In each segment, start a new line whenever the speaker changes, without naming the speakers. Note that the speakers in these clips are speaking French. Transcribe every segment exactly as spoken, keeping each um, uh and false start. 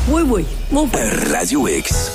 Oui, oui. Mon
Radio X.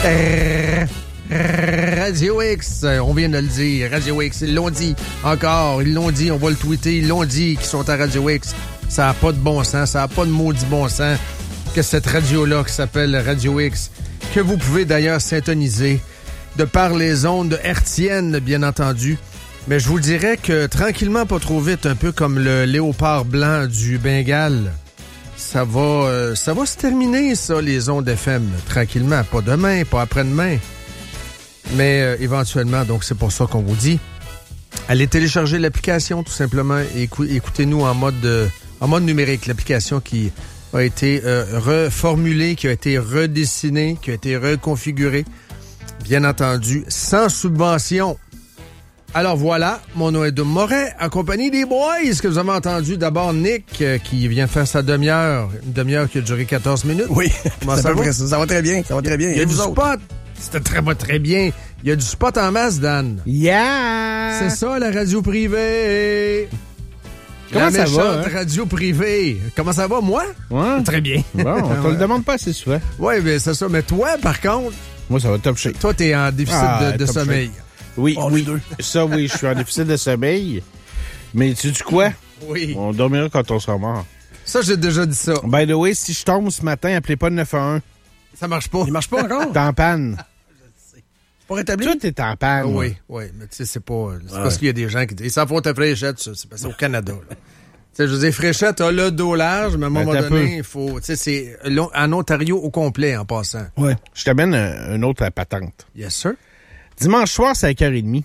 Radio X, on vient de le dire. Radio X, ils l'ont dit encore, ils l'ont dit, on va le tweeter, ils l'ont dit qu'ils sont à Radio X. Ça n'a pas de bon sens, ça n'a pas de maudit bon sens que cette radio-là qui s'appelle Radio X, que vous pouvez d'ailleurs syntoniser de par les ondes hertziennes, bien entendu. Mais je vous dirais que tranquillement, pas trop vite, un peu comme le léopard blanc du Bengale, ça va, euh, ça va se terminer, ça, les ondes F M, tranquillement. Pas demain, pas après-demain. Mais euh, éventuellement, donc c'est pour ça qu'on vous dit, allez télécharger l'application tout simplement et écou- écoutez-nous en mode euh, en mode numérique, l'application qui a été euh, reformulée, qui a été redessinée, qui a été reconfigurée, bien entendu, sans subvention. Alors voilà, mon nom est Dom Moret, accompagné des boys que vous avez entendu. D'abord Nick, euh, qui vient faire sa demi-heure, une demi-heure qui a duré quatorze minutes.
Oui,
Comment
ça,
ça va?
ça, ça va très bien, ça va très bien.
Il y a
Et
du
vous autres?
spot. C'était très, va très bien. Il y a du spot en masse, Dan.
Yeah!
C'est ça, la radio privée.
Comment
la
ça
méchante
va, hein?
radio privée. Comment ça va, moi?
Ouais.
Très bien.
Bon, on te le demande pas assez souvent.
Oui, mais c'est ça. Mais toi, par contre,
Moi, ça va top shape.
toi, t'es en déficit
Ah,
de, de
top
sommeil.
Oui,
On est
oui.
deux.
Ça, oui, je suis en déficit de sommeil. Mais tu dis quoi?
Oui.
On dormira quand on sera mort.
Ça, j'ai déjà dit ça.
By the way, si je tombe ce matin, appelez pas le neuf un un.
Ça marche pas.
Il marche pas encore?
T'es en panne.
Pour rétablir?
Tout est en panne.
Ah, oui, oui. Mais tu sais, c'est pas... C'est parce qu'il y a des gens qui disent, ça faut ta fléchette, ça. C'est parce que c'est au Canada, là. Tu sais, je veux dire, Fréchette a le dos large, mais à un moment
Ben, t'as
donné,
peu.
il faut... Tu sais, c'est l'On- en Ontario au complet, en passant.
Ouais.
Je t'amène un, un autre patente.
Yes, sir.
Dimanche soir, cinq heures trente.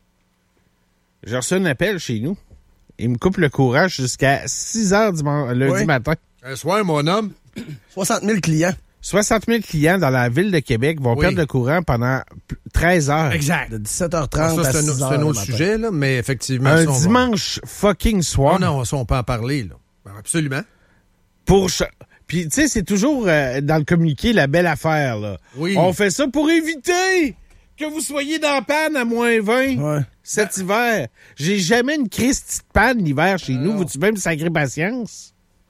J'ai reçu un appel chez nous. Il me coupe le courage jusqu'à six heures dimanche, lundi
Oui.
matin.
Un soir, mon homme.
soixante mille clients.
soixante mille clients dans la ville de Québec vont
Oui.
perdre le courant pendant p- treize heures.
Exact.
De dix-sept heures
Ça,
trente à
c'est un,
six
c'est
heures
un
le
autre
matin.
sujet, là, mais effectivement...
Un
ça, on va-
dimanche fucking soir.
Oh non, ça, on peut en parler, là. Ben, absolument.
Pour cha- Puis, tu sais, c'est toujours euh, dans le communiqué la belle affaire, là.
Oui.
On fait ça pour éviter que vous soyez dans la panne à moins vingt
Ouais.
cet hiver. J'ai jamais une Christie de panne l'hiver chez nous.
non.
Vous-tu même sacré patience?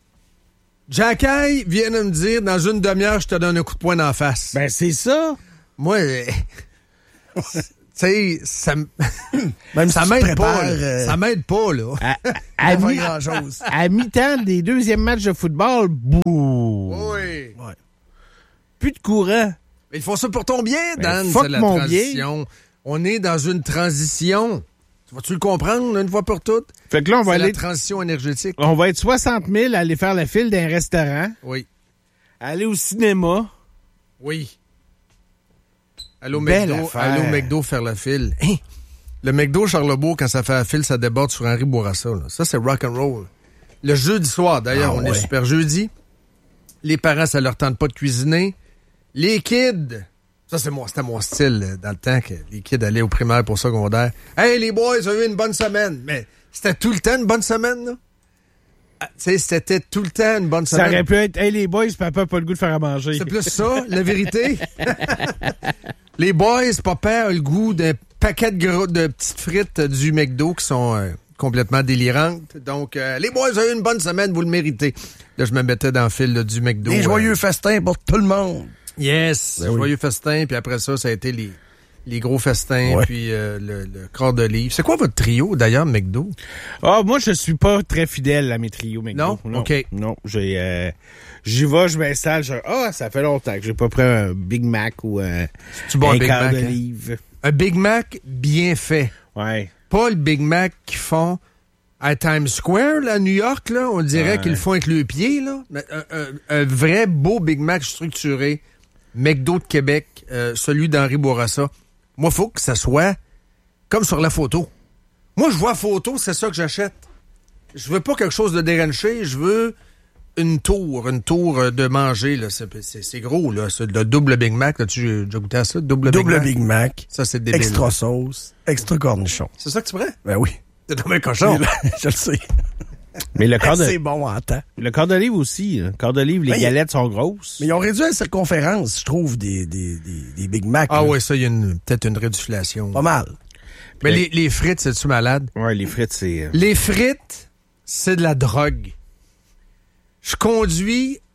Jacky vient de me dire, dans une demi-heure, je te donne un coup de poing dans la face.
Ben, c'est ça.
Moi, euh, tu sais, ça, m-
Même
ça
si tu
m'aide
prépares,
pas. là.
euh,
Ça m'aide pas, là.
À, à-
à
à
pas
mi-
grand-chose.
à mi-temps des deuxièmes matchs de football, bouh.
Oui.
Plus de courant.
Mais ils font ça pour ton bien, Dan.
Ben, fuck
c'est la
mon
transition. On est dans une transition. Vas-tu le comprendre, une fois pour toutes?
Fait que là, on va
C'est la
aller...
transition énergétique.
On va être soixante mille à aller faire la file d'un restaurant,
Oui.
aller au cinéma.
Oui. Allô,
Belle
McDo,
affaire.
allô, McDo faire la file. Hein? Le McDo Charlebourg, quand ça fait la file, ça déborde sur Henri Bourassa. Là. Ça, c'est rock and roll. Le jeudi soir, d'ailleurs,
Ah
on
ouais.
est super jeudi. Les parents, ça leur tente pas de cuisiner. Les kids, ça, c'est mon, c'était mon style euh, dans le temps que les kids allaient au primaire pour secondaire. Hey, les boys, vous avez eu une bonne semaine. Mais c'était tout le temps une bonne semaine, là. Ah, tu sais, c'était tout le temps une bonne
Ça
semaine.
aurait pu être, hey les boys, papa a pas le goût de faire à manger.
C'est plus ça, la vérité. Les boys, papa a le goût d'un paquet de, gros, de petites frites du McDo qui sont euh, complètement délirantes. Donc, euh, les boys, vous avez eu une bonne semaine, vous le méritez. Là, je me mettais dans le fil là, du McDo.
Des
euh,
joyeux festins pour tout le monde.
Yes,
Ben oui.
joyeux festin. Puis après ça, ça a été les, les gros festins,
Ouais.
puis euh, le, le corps d'olive. C'est quoi votre trio, d'ailleurs, McDo?
Ah, moi, je suis pas très fidèle à mes trios, McDo.
Non? OK.
Non, j'ai, euh, j'y vais, je m'installe, je, ah, ça fait longtemps que j'ai pas pris un Big Mac ou un,
Tu bois un
un
Big
quart
Mac, hein?
d'olive.
Un Big Mac bien fait.
Ouais.
Pas le Big Mac qu'ils font à Times Square, là, à New York, là. On dirait
Ouais.
qu'ils le font avec le pied, là. Mais un, un- un vrai beau Big Mac structuré. McDo de Québec, euh, celui d'Henri Bourassa. Moi, faut que ça soit comme sur la photo. Moi, je vois la photo, c'est ça que j'achète. Je veux pas quelque chose de déranché, je veux une tour, une tour euh, de manger, là. C'est, c'est, c'est gros, là. C'est le double Big Mac, là. Tu as goûté à ça? Double,
Double
Big Mac.
Big Mac.
Ça, c'est débile.
Extra sauce. Extra cornichon.
C'est ça que tu prends?
Ben oui.
C'est comme un cochon.
Je le sais.
Mais le corps de,
C'est bon en temps.
le corps d'olive aussi, le corps d'olive, les
Ben,
galettes sont grosses.
Mais ils ont réduit la circonférence, je trouve, des, des, des, des Big Mac.
Ah
là.
oui, ça, il y a une- peut-être une réduflation.
Pas mal.
Mais les, les frites, c'est-tu malade?
Ouais, les frites, c'est... euh,
Les frites, c'est de la drogue. Je conduis,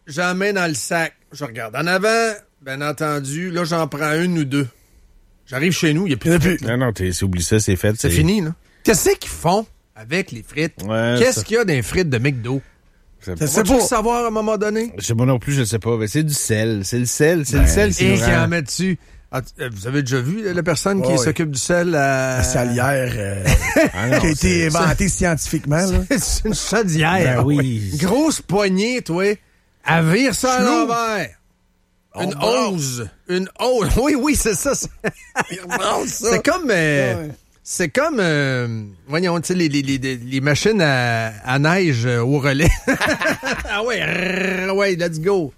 j'en mets dans le sac. Je regarde en avant, bien entendu. Là, j'en prends une ou deux. J'arrive chez nous, il n'y a plus de frites.
Non, non, t'es, oublie ça, c'est fait.
C'est, c'est fini, là. Qu'est-ce qu'ils font avec les frites?
Ouais,
Qu'est-ce
ça...
qu'il y a dans les frites de McDo?
Ça,
ça c'est pour savoir à un moment donné?
Je sais pas non plus, je sais pas. Mais c'est du sel. C'est le sel. C'est ben, le sel qui
Et
qui
en met dessus. Ah, vous avez déjà vu la personne oh, qui oui. s'occupe du sel à...
La salière euh, ah non, qui a été inventée scientifiquement. Là.
C'est une chaudière.
Ben oui.
Grosse poignée, toi. À vire ça à l'envers.
On
une hose. Une hose. Oui, oui, c'est ça. C'est, c'est comme... Euh, ouais. C'est comme... Euh, voyons, tu sais, les, les, les, les machines à, à neige au relais. Ah ouais, ouais, let's go.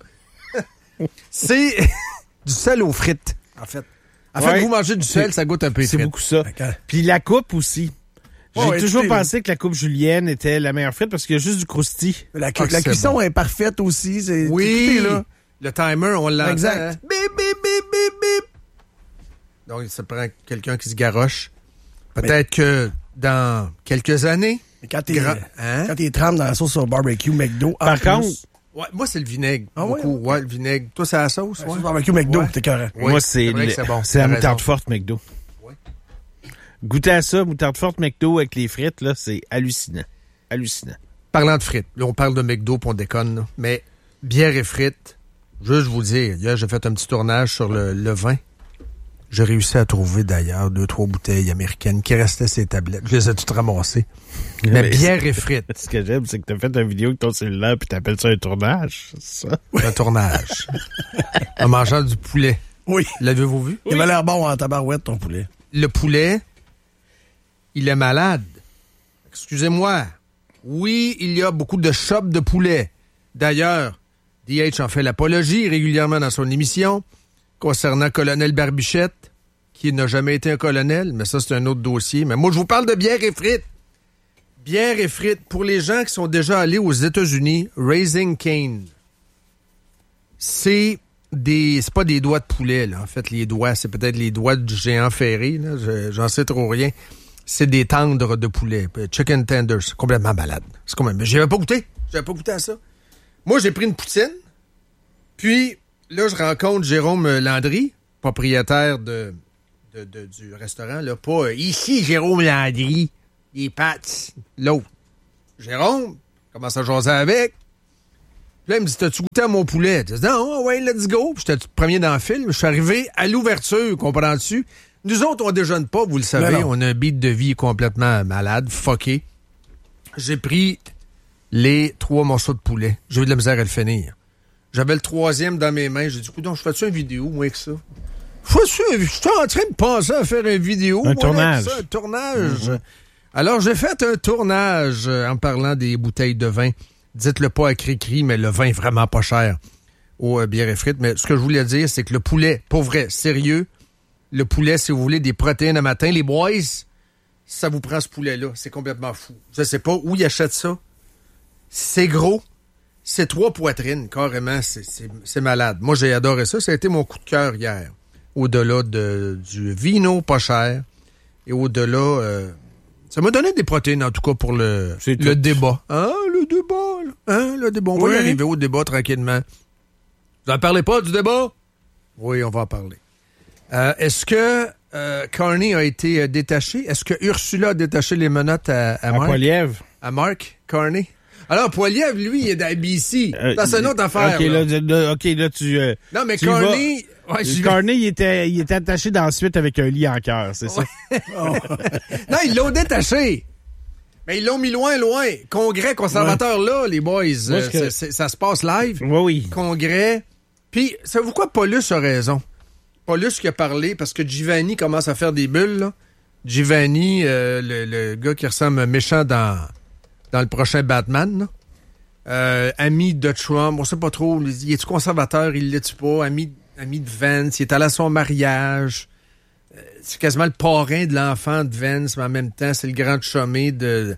C'est du sel aux frites. En fait, en fait, ouais, vous mangez du sel, ça goûte un peu.
C'est frites. Beaucoup ça. Okay. Puis la coupe aussi. J'ai ouais, toujours pensé que la coupe julienne était la meilleure frite parce qu'il y a juste du croustilles.
La, ah, la cuisson bon. Est parfaite aussi. C'est
oui, écoutez, là. Le timer, on l'entend.
Exact.
Hein? Bip, bip, bip, bip, bip. Donc, ça prend quelqu'un qui se garoche. Peut-être mais... que dans quelques années...
Mais quand t'es, gra... hein? quand t'es trempé dans la sauce au barbecue McDo...
Par contre...
Ouais, moi, c'est le vinaigre.
Ah,
beaucoup.
Ouais, ouais.
ouais, le vinaigre. Toi, c'est la sauce? Ouais.
Ouais. Barbecue McDo,
ouais.
t'es correct.
Ouais, moi, c'est,
c'est,
le...
c'est, bon.
c'est la moutarde forte McDo. Ouais. Goûtez à ça, moutarde forte McDo avec les frites, là, c'est hallucinant. Hallucinant.
Parlant de frites, là, on parle de McDo puis on déconne, là. Mais bière et frites, juste vous dire, hier, j'ai fait un petit tournage sur le, le vin. J'ai réussi à trouver, d'ailleurs, deux, trois bouteilles américaines qui restaient sur les tablettes. Je les ai toutes ramassées. Mais, mais bière et frites.
Ce que j'aime, c'est que t'as fait une vidéo avec ton cellulaire puis t'appelles ça un tournage, c'est ça?
Un tournage. En mangeant du poulet.
Oui.
L'avez-vous vu?
Il avait l'air bon en tabarouette, ton poulet.
Le poulet, il est malade. Excusez-moi. Oui, il y a beaucoup de shops de poulet. D'ailleurs, D H en fait l'apologie régulièrement dans son émission concernant Colonel Barbichette, qui n'a jamais été un colonel, mais ça, c'est un autre dossier. Mais moi, je vous parle de bière et frites. Bière et frites. Pour les gens qui sont déjà allés aux États-Unis, Raising Cane, c'est des, c'est pas des doigts de poulet, là. En fait, les doigts, c'est peut-être les doigts du géant ferré, là. Je, j'en sais trop rien. C'est des tendres de poulet. Chicken tenders. C'est complètement malade. C'est quand même... Mais j'avais pas goûté. J'avais pas goûté à ça. Moi, j'ai pris une poutine. Puis, là, je rencontre Jérôme Landry, propriétaire de, de, de, du restaurant. Là. Pas euh, ici, Jérôme Landry. Les pâtes. L'autre. Jérôme, commence à jaser avec. Puis là, il me dit, t'as-tu goûté à mon poulet? Je dis, non, ouais, let's go. Puis j'étais premier dans le film. Je suis arrivé à l'ouverture, comprends-tu? Nous autres, on déjeune pas, vous le savez. On a un beat de vie complètement malade, fucké. J'ai pris les trois morceaux de poulet. J'ai eu de la misère à le finir. J'avais le troisième dans mes mains. J'ai dit, écoute, je fais-tu une vidéo, moi, avec ça? Fais-tu, je suis en train de penser à faire une vidéo.
Un
moi,
tournage.
Ça, un tournage. Mm-hmm. Alors, j'ai fait un tournage en parlant des bouteilles de vin. Dites-le pas à cri-cri, mais le vin est vraiment pas cher aux euh, bières et frites. Mais ce que je voulais dire, c'est que le poulet, pour vrai, sérieux, le poulet, si vous voulez des protéines à matin, les boys, ça vous prend ce poulet-là. C'est complètement fou. Je sais pas où ils achètent ça. C'est gros. C'est trois poitrines, carrément. C'est, c'est, c'est malade. Moi, j'ai adoré ça. Ça a été mon coup de cœur hier. Au-delà de, du vino pas cher. Et au-delà... Euh, ça m'a donné des protéines, en tout cas, pour le, le débat. Hein, le débat, là. Hein, le débat. On oui. va y arriver au débat tranquillement. Vous en parlez pas du débat? Oui, on va en parler. Euh, est-ce que euh, Carney a été euh, détaché? Est-ce que Ursula a détaché les menottes à, à, à Mark?
Poilievre.
À Mark Carney? Alors, Poilievre, lui, il est dans B C. Euh, ça, c'est une autre affaire.
OK, là,
là,
là, okay, là tu... Euh,
non, mais
tu
Carney... Ouais,
Carney, il était, il était attaché dans la suite avec un lit en cœur, c'est ça?
Oh. Non, ils l'ont détaché. Mais ils l'ont mis loin, loin. Congrès conservateur, ouais. Là, les boys. Euh, que... c'est, c'est, ça se passe live.
Oui, oui.
Congrès. Puis, savez-vous quoi? Paulus a raison. Paulus qui a parlé, parce que Giovanni commence à faire des bulles, là. Giovanni, euh, le, le gars qui ressemble méchant dans, dans le prochain Batman, là. Euh, ami de Trump, on sait pas trop. Il est-tu conservateur? Il l'est-tu pas? Ami, ami de Vance. Il est allé à son mariage. Euh, c'est quasiment le parrain de l'enfant de Vance, mais en même temps, c'est le grand chômé de...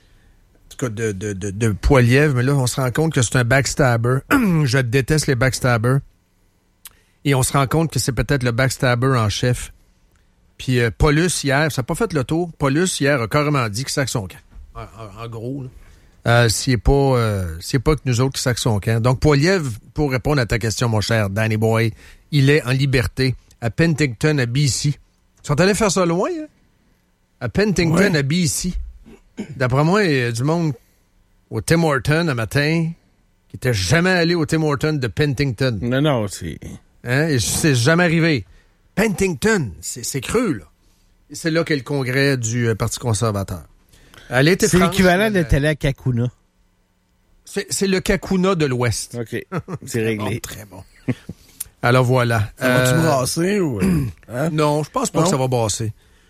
En tout cas, de, de, de, de Poilievre. Mais là, on se rend compte que c'est un backstabber. Je déteste les backstabbers. Et on se rend compte que c'est peut-être le backstabber en chef. Puis euh, Paulus, hier, ça n'a pas fait le tour. Paulus, hier, a carrément dit que c'est avec son camp. En, en, en gros, là. Euh, s'il n'est pas, euh, s'il est pas que nous autres qui sacent son camp. Donc, Poilievre, pour répondre à ta question, mon cher Danny Boy, il est en liberté à Penticton, à B C. Ils sont allés faire ça loin, hein? À Penticton, ouais. À B C. D'après moi, il y a du monde au Tim Hortons un matin qui n'était jamais allé au Tim Hortons de Penticton.
Non, non, c'est...
Hein? Et c'est jamais arrivé. Penticton, c'est, c'est creux, là. Et c'est là qu'est le congrès du euh, Parti conservateur. Elle était
c'est
franche,
l'équivalent
mais...
de télé à Kakuna.
C'est, c'est le Kakuna de l'Ouest.
OK, c'est réglé.
Bon, très bon. Alors voilà.
Ça euh... va-tu brasser ou...
Hein? Non, je pense pas non? que ça va brasser.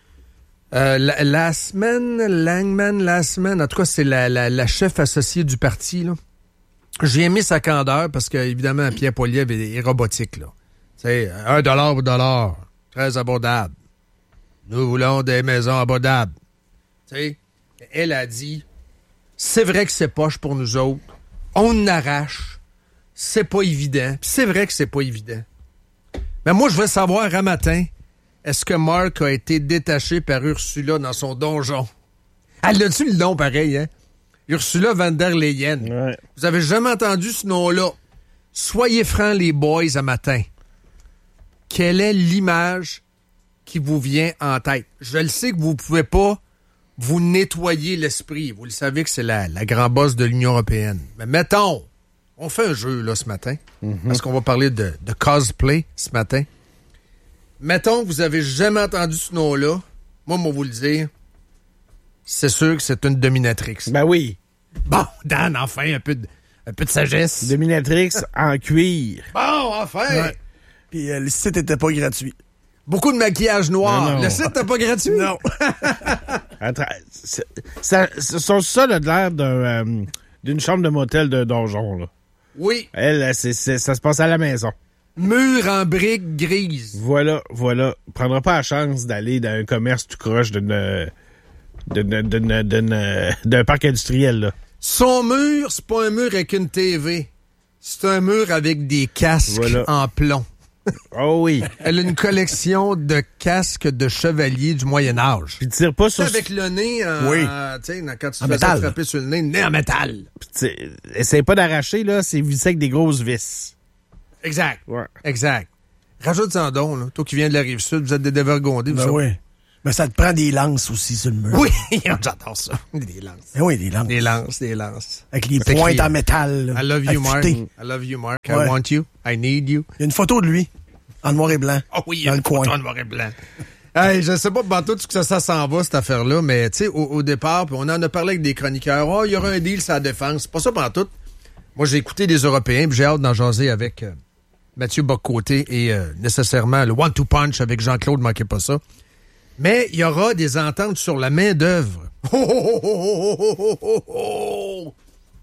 Euh, la, la semaine, Langman, la semaine, en tout cas, c'est la, la, la chef associée du parti, là. J'ai aimé sa candeur parce que, évidemment, Pierre Poilievre est, est robotique, là. C'est un dollar pour dollar. Très abordable. Nous voulons des maisons abordables. Tu sais, elle a dit, c'est vrai que c'est poche pour nous autres. On arrache. C'est pas évident. Puis c'est vrai que c'est pas évident. Mais moi, je veux savoir, un matin, est-ce que Mark a été détaché par Ursula dans son donjon? Elle a-tu le nom pareil, hein? Ursula von der Leyen.
Ouais.
Vous avez jamais entendu ce nom-là. Soyez francs, les boys, un matin. Quelle est l'image qui vous vient en tête? Je le sais que vous pouvez pas vous nettoyer l'esprit. Vous le savez que c'est la, la grand boss de l'Union européenne. Mais mettons, on fait un jeu, là, ce matin. Mm-hmm. Parce qu'on va parler de, de cosplay ce matin. Mettons que vous avez jamais entendu ce nom-là. Moi, moi, vous le dire, c'est sûr que c'est une dominatrix.
Ben oui.
Bon, Dan, enfin, un peu de, un peu de sagesse.
Dominatrix en cuir.
Bon, enfin!
Ouais. Puis euh, le site était pas gratuit.
Beaucoup de maquillage noir.
Non, non.
Le site n'était pas gratuit?
Non.
Attends, c'est, ça, ça, ça a l'air d'un, euh, d'une chambre de motel de donjon, là.
Oui.
Elle, c'est, c'est, ça se passe à la maison.
Mur en briques grises.
Voilà, voilà. Prendra pas la chance d'aller dans un commerce tout croche d'une, d'une, d'une, d'une, d'un parc industriel, là.
Son mur, c'est pas un mur avec une T V. C'est un mur avec des casques voilà. En plomb.
Oh oui.
Elle a une collection de casques de chevaliers du Moyen-Âge.
Puis tire pas sur...
avec le nez en...
Oui.
Euh, tu sais, quand tu te
en
fais
métal.
frapper sur le nez, nez en métal.
Puis essaye pas d'arracher, là, c'est vissé avec des grosses vis.
Exact.
Ouais.
Exact. Rajoute-en donc, là. Toi qui viens de la Rive-Sud, vous êtes des dévergondés.
Ben oui. Mais ça te prend des lances aussi sur le mur.
Oui, j'adore ça. Des lances.
Ben oui, des lances.
Des lances, des lances.
Avec les
c'est
pointes
écrit,
en métal.
I love you, Mark.
affûtées.
I love you, Mark.
Ouais.
I want you. I need you.
Il y a une photo de lui, en noir et blanc.
Oh oui, il y
dans
a
le
une
coin.
photo en noir et blanc. Hey, je sais pas tout ce que ça, ça s'en va, cette affaire-là, mais tu sais, au, au départ, puis on en a parlé avec des chroniqueurs. Oh, il y aura un deal sur la défense. C'est pas ça pantoute. Moi, j'ai écouté des Européens, puis j'ai hâte d'en jaser avec euh, Mathieu Bock-Côté et euh, nécessairement le one-two punch avec Jean-Claude, manquez pas ça. Mais il y aura des ententes sur la main-d'œuvre. Oh, oh, oh, oh, oh, oh, oh.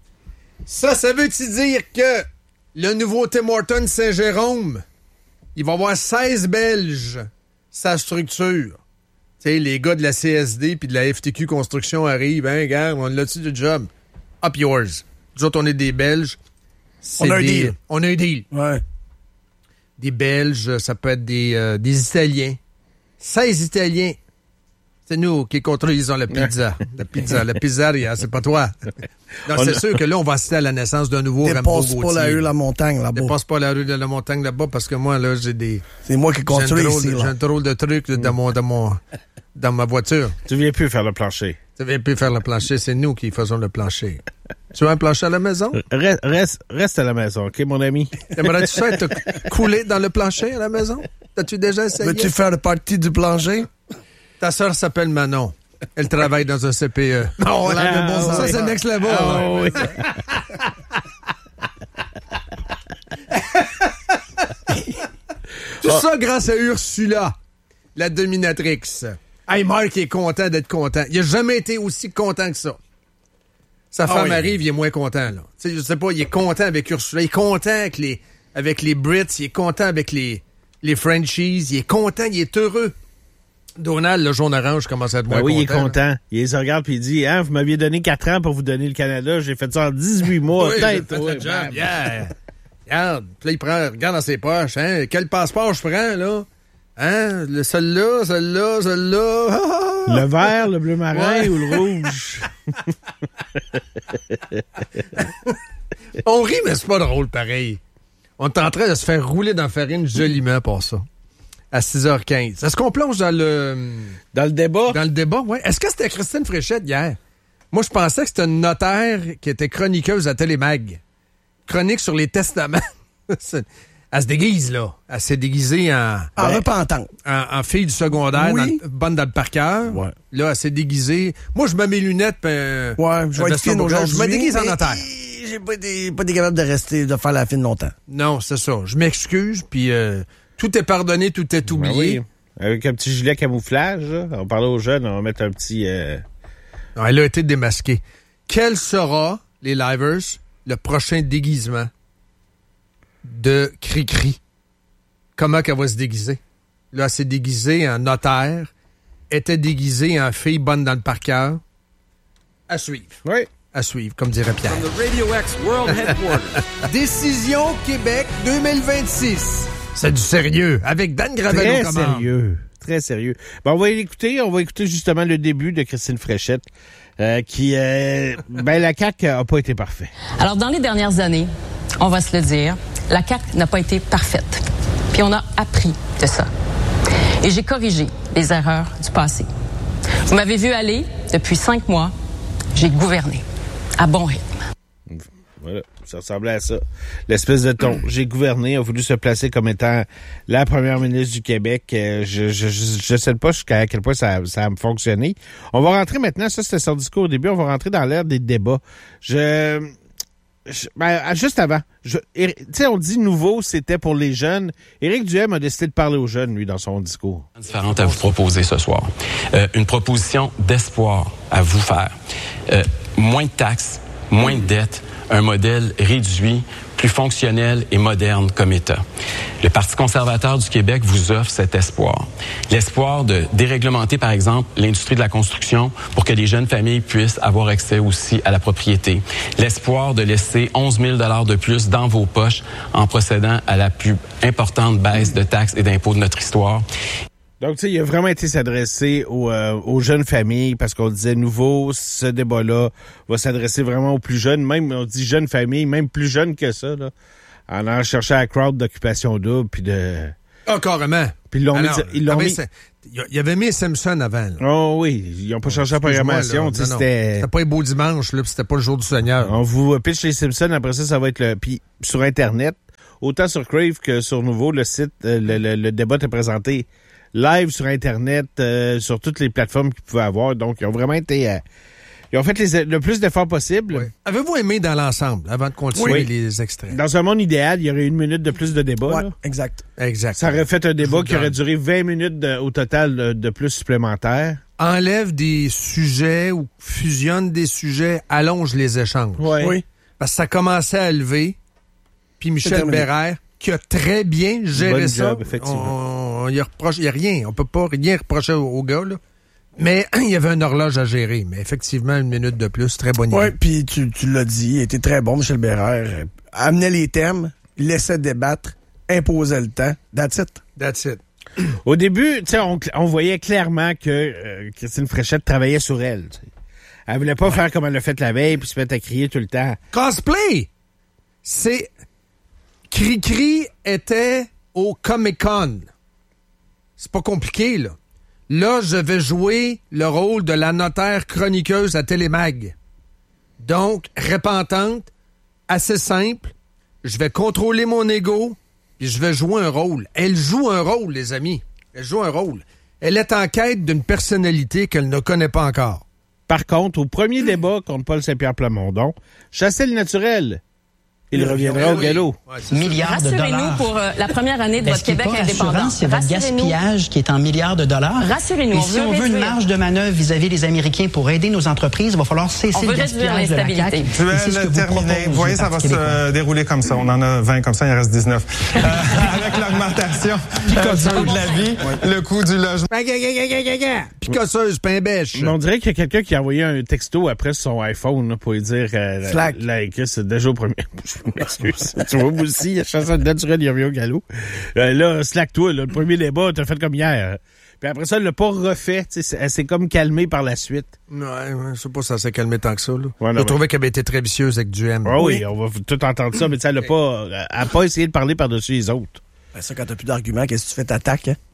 Ça, ça veut-tu dire que le nouveau Tim Hortons Saint-Jérôme, il va y avoir seize Belges, sa structure. Tu sais, les gars de la C S D puis de la F T Q Construction arrivent. Hein, gars, on a-tu du job? Up yours. Nous autres, on est des Belges. C'est
on a un
des...
deal.
On a un deal.
Ouais.
Des Belges, ça peut être des, euh, des Italiens. seize Italiens. C'est nous qui contrôlons la pizza. La pizza, la pizzeria, c'est pas toi. Non, c'est sûr que là, on va assister à la naissance d'un nouveau Rambo
Dépasse
Gauthier.
pas la rue la montagne là-bas.
Dépasse pas la rue de la montagne là-bas parce que moi, là, j'ai des...
C'est moi qui construis ici,
J'ai
là.
un drôle de truc là, dans, mon, dans, mon, dans ma voiture.
Tu viens plus faire le plancher.
Tu viens plus faire le plancher, c'est nous qui faisons le plancher. Tu veux un plancher à la maison?
Reste, reste, reste à la maison, OK, mon ami?
Aimerais-tu ça être coulé dans le plancher à la maison? T'as-tu déjà essayé?
Veux-tu faire partie du plancher?
Ta sœur s'appelle Manon. Elle travaille dans un C P E. Non,
ah,
là, bon,
ça,
ça, c'est next level.
Ah, oui.
Tout ça grâce à Ursula, la dominatrix. Hey, Mark est content d'être content. Il a jamais été aussi content que ça. Sa femme
ah, oui.
arrive, il est moins content, là. Tu sais, je sais pas, il est content avec Ursula. Il est content avec les, avec les Brits. Il est content avec les, les Frenchies. Il est content, il est heureux. Donald, le jaune-orange, commence à être moins
ben oui,
content.
il est content. Il se regarde puis il dit, hein, vous m'aviez donné quatre ans pour vous donner le Canada. J'ai fait ça en dix-huit mois.
Oui,
Tête,
j'ai fait
oui,
le job.
bam.
Yeah. Regarde. Puis là, il prend, regarde dans ses poches. Hein? Quel passeport je prends, là? Hein? Le, celui-là, celui-là, celui-là.
Le vert, le bleu marin
Ouais.
ou le rouge?
On rit, mais c'est pas drôle pareil. On est en train de se faire rouler dans la farine joliment pour ça. À six heures quinze. Est-ce qu'on plonge dans le...
Dans le débat?
Dans le débat, oui. Est-ce que c'était Christine Fréchette hier? Moi, je pensais que c'était une notaire qui était chroniqueuse à Télémag. Chronique sur les testaments. Elle se déguise, là. Elle s'est déguisée en...
En
ben,
repentant.
En, en fille du secondaire,
Oui.
dans, bonne dans le par cœur.
Ouais.
Là, elle s'est déguisée. Moi, je mets mes lunettes. Pis, euh,
Ouais, je vais être fine aujourd'hui.
Je me déguise en
mais
notaire.
J'ai pas été, pas été capable de rester, de faire la fine longtemps.
Non, c'est ça. Je m'excuse, puis euh, tout est pardonné, tout est oublié.
Ben oui. Avec un petit gilet camouflage, là. On parlait aux jeunes, on va mettre un petit... Euh...
Non, elle a été démasquée. Quel sera, les livers, le prochain déguisement de Cri-Cri? Comment qu'elle va se déguiser? Là, elle s'est déguisée en notaire, était déguisée en fille bonne dans le par cœur. À suivre.
Oui.
À suivre, comme dirait Pierre.
From the Radio X World Headquarters.
Décision Québec deux mille vingt-six. C'est du sérieux, avec Dan Gravel
Très
aux commandes.
sérieux. Très sérieux. Ben, on va l'écouter. On va écouter justement le début de Christine Fréchette, euh, qui... Euh, ben, la C A Q a pas été parfait.
Alors, dans les dernières années, on va se le dire, la C A Q n'a pas été parfaite. Puis on a appris de ça. Et j'ai corrigé les erreurs du passé. Vous m'avez vu aller depuis cinq mois. J'ai gouverné à bon rythme.
Voilà, ça ressemblait à ça. L'espèce de ton. J'ai gouverné, a voulu se placer comme étant la première ministre du Québec. Euh, je, je, je, je sais pas jusqu'à quel point ça, ça a fonctionné. On va rentrer maintenant, ça c'était son discours au début, on va rentrer dans l'ère des débats. Je... je ben, juste avant, tu sais, on dit nouveau, c'était pour les jeunes. Éric Duhem a décidé de parler aux jeunes, lui, dans son discours.
Différente à vous proposer ce soir. Euh, une proposition d'espoir à vous faire. Euh, moins de taxes, moins de dettes, un modèle réduit, plus fonctionnel et moderne comme État. Le Parti conservateur du Québec vous offre cet espoir. L'espoir de déréglementer, par exemple, l'industrie de la construction pour que les jeunes familles puissent avoir accès aussi à la propriété. L'espoir de laisser onze mille dollars de plus dans vos poches en procédant à la plus importante baisse de taxes et d'impôts de notre histoire.
Donc, tu sais, il a vraiment été s'adresser aux, euh, aux jeunes familles parce qu'on disait nouveau, ce débat-là va s'adresser vraiment aux plus jeunes. Même, on dit jeunes familles, même plus jeunes que ça, là. En allant chercher la crowd d'occupation double, puis de...
Ah, carrément.
Puis ils l'ont
Alors,
mis... Ils l'ont
mais
mis...
c'est- Il y avait mis Simpson avant. Là.
Oh oui, ils ont pas changé la programmation.
Excuse-moi,
Tu
là.
sais,
Non, non.
c'était...
C'était pas un beau dimanche, là, puis c'était pas le jour du Seigneur.
On vous pitch les Simpsons, après ça, ça va être le... Puis sur Internet, autant sur Crave que sur Nouveau, le site, euh, le, le, le débat est présenté live sur Internet, euh, sur toutes les plateformes qu'ils pouvaient avoir. Donc, ils ont vraiment été... Euh, ils ont fait les, le plus d'efforts possible.
Ouais. Avez-vous aimé dans l'ensemble, avant de continuer
Oui.
les extraits?
Dans un monde idéal, il y aurait une minute de plus de débat.
Ouais,
là.
exact.
Exact.
Ça aurait fait un débat
vous
qui aurait
donne.
duré vingt minutes de- au total de, de plus supplémentaires.
Enlève des sujets ou fusionne des sujets, allonge les échanges.
Ouais.
Oui.
Parce que ça commençait à lever, puis Michel
terminé.
Bérère, qui a très bien géré
Bonne
ça.
job, effectivement.
On, il reproche, il y a rien. On peut pas rien reprocher au, au gars, là. Mais il y avait une horloge à gérer. Mais effectivement, une minute de plus, très bonne idée.
Oui, puis tu, tu l'as dit, il était très bon, Michel Bérère. Euh, Amenait les thèmes, laissait débattre, imposait le temps. That's it.
That's it.
Au début, tu sais, on, on voyait clairement que euh, Christine Fréchette travaillait sur elle. T'sais. Elle voulait pas faire comme elle l'a fait la veille puis se mettre à crier tout le temps.
Cosplay! C'est... Cri-Cri était au Comic-Con. C'est pas compliqué, là. Là, je vais jouer le rôle de la notaire chroniqueuse à Télémag. Donc, répentante, assez simple. Je vais contrôler mon ego, puis je vais jouer un rôle. Elle joue un rôle, les amis. Elle joue un rôle. Elle est en quête d'une personnalité qu'elle ne connaît pas encore.
Par contre, au premier débat contre Paul Saint-Pierre Plamondon, chasser le naturel. Il reviendra au galop.
Ouais, c'est ça.
Milliards de
Rassurez-nous
dollars.
pour euh, la première année de
Ben,
votre
ce qui est
Québec
pas
indépendant.
rassurant, c'est votre
Rassurez-nous.
gaspillage qui est en milliards de dollars.
Rassurez-nous,
Et
on
si
veut
on veut une
réduire.
marge de manœuvre vis-à-vis des Américains pour aider nos entreprises, il va falloir cesser
On veut
le
réduire
gaspillage de la C A Q.
l'instabilité.
Je
Et c'est ce
vais
que
le
vous
terminer.
proposez,
Vous voyez, ça va
Parti québécois.
se dérouler comme ça. On en a vingt comme ça, il en reste dix-neuf. Euh, avec l'augmentation euh, du coût de la vie, le coût du logement.
picosseuse, pain bêche.
Mais on dirait qu'il y a quelqu'un qui a envoyé un texto après son iPhone là, pour lui dire euh,
Slack.
La, la, c'est déjà au premier. Je m'excuse. Tu vois, moi aussi, la chanson de naturel, il revient au galop. Euh, là, Slack, toi, là, le premier débat, t'as fait comme hier. Puis après ça, elle l'a pas refait. Elle s'est comme calmée par la suite.
Ouais, ouais, je sais pas si ça s'est calmé tant que ça. Là.
Ouais,
je
mais...
trouvais qu'elle avait été très vicieuse avec Duhem.
Ah oui, oui, on va tout entendre ça, mais elle n'a pas, elle a pas essayé de parler par-dessus les autres.
Ben ça, quand t'as plus d'arguments, qu'est-ce que tu fais t'attaques, hein?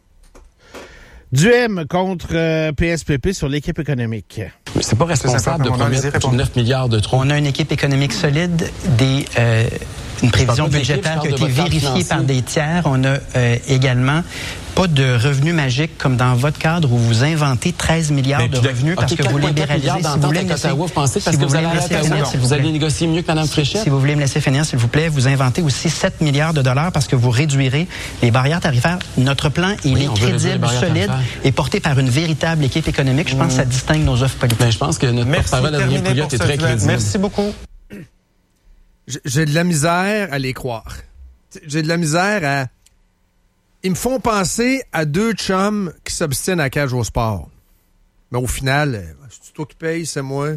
Duhem contre euh, P S P P sur l'équipe économique.
C'est pas responsable de promettre neuf milliards de trop.
On a une équipe économique solide, des, euh, une prévision budgétaire qui a été vérifiée par des tiers. On a euh, également pas de revenus magiques comme dans votre cadre où vous inventez treize milliards de revenus parce que vous libéralisez.
Si vous voulez me laisser,
vous pensez parce que vous allez me laisser finir,
si vous allez négocier mieux que Mme Fréchette.
Si vous voulez me laisser finir, s'il vous plaît, vous inventez aussi sept milliards de dollars parce que vous réduirez les barrières tarifaires. Notre plan, il
oui,
est crédible, solide et porté par une véritable équipe économique. Je pense mmh. que ça distingue nos offres politiques.
Ben, je pense que notre porte-parole Adrien Pouliot est très crédible.
Merci beaucoup.
J'ai de la misère à les croire. J'ai de la misère à... Ils me font penser à deux chums qui s'obstinent à la cage au sport. Mais au final, c'est toi qui paye, c'est moi.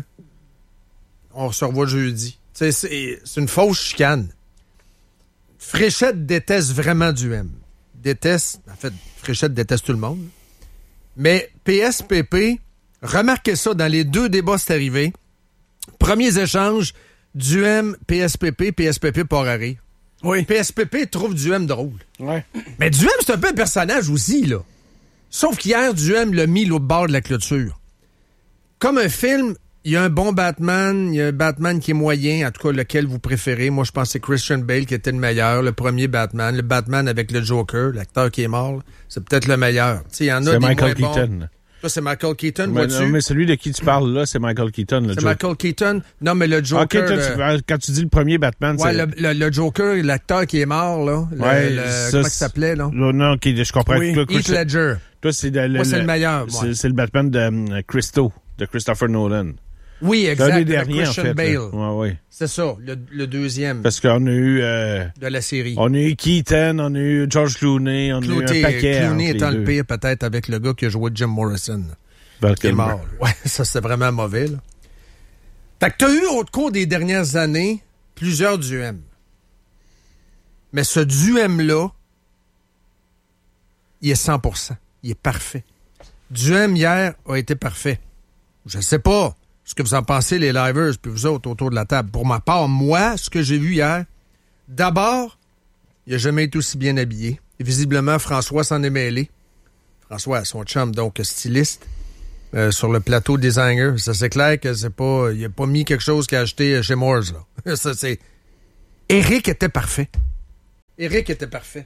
On se revoit jeudi. C'est, c'est une fausse chicane. Fréchette déteste vraiment Duhem. Déteste, en fait, Fréchette déteste tout le monde. Mais P S P P, remarquez ça, dans les deux débats, c'est arrivé. Premiers échanges, Duhem, P S P P, P S P P part à rire. Oui. P S P P trouve Duhem drôle.
Ouais.
Mais Duhem, c'est un peu un personnage aussi, là. Sauf qu'hier, Duhem l'a mis l'autre bord de la clôture. Comme un film, il y a un bon Batman, il y a un Batman qui est moyen, en tout cas lequel vous préférez. Moi, je pense que c'est Christian Bale qui était le meilleur, le premier Batman. Le Batman avec le Joker, l'acteur qui est mort, là, c'est peut-être le meilleur. Il y en a
c'est
des
Michael
moins
Keaton.
Bons. Ça, c'est Michael Keaton,
mais,
vois-tu?
Non, mais celui de qui tu parles là, c'est Michael Keaton. Le
c'est
Joker.
Michael Keaton? Non, mais le Joker...
Okay, toi,
le...
tu, quand tu dis le premier Batman,
ouais,
c'est...
Le, le, le Joker, l'acteur qui est mort, là. Le,
ouais,
le,
ça,
comment il s'appelait, là?
Non, non, ok, je comprends.
Oui,
toi,
Heath Ledger.
Toi, c'est le,
moi, c'est le meilleur.
C'est, ouais. c'est le Batman de um, Christo, de Christopher Nolan.
Oui, exact.
C'est un des derniers,
Christian
en fait.
Bale.
Ouais, ouais.
C'est ça, le, le deuxième.
Parce qu'on a eu... Euh,
de la série.
On a eu Keaton, on a eu George Clooney, on
Clouté,
a eu un paquet.
Clooney étant
le
deux. Pire, peut-être, avec le gars qui a joué Jim Morrison.
Val
qui est mort. Ouais, ça, c'était vraiment mauvais, là. Fait que t'as eu, au cours des dernières années, plusieurs Duhem. Mais ce Duhem-là, il est cent pour cent. Il est parfait. Duhem, hier, a été parfait. Je sais pas ce que vous en pensez, les livers, puis vous autres, autour de la table. Pour ma part, moi, ce que j'ai vu hier, d'abord, il n'a jamais été aussi bien habillé. Et visiblement, François s'en est mêlé. François, son chum, donc styliste, euh, sur le plateau designer. Ça, c'est clair que c'est pas... Il a pas mis quelque chose qu'il a acheté chez Moores, là. Ça, c'est... Éric était parfait. Éric était parfait.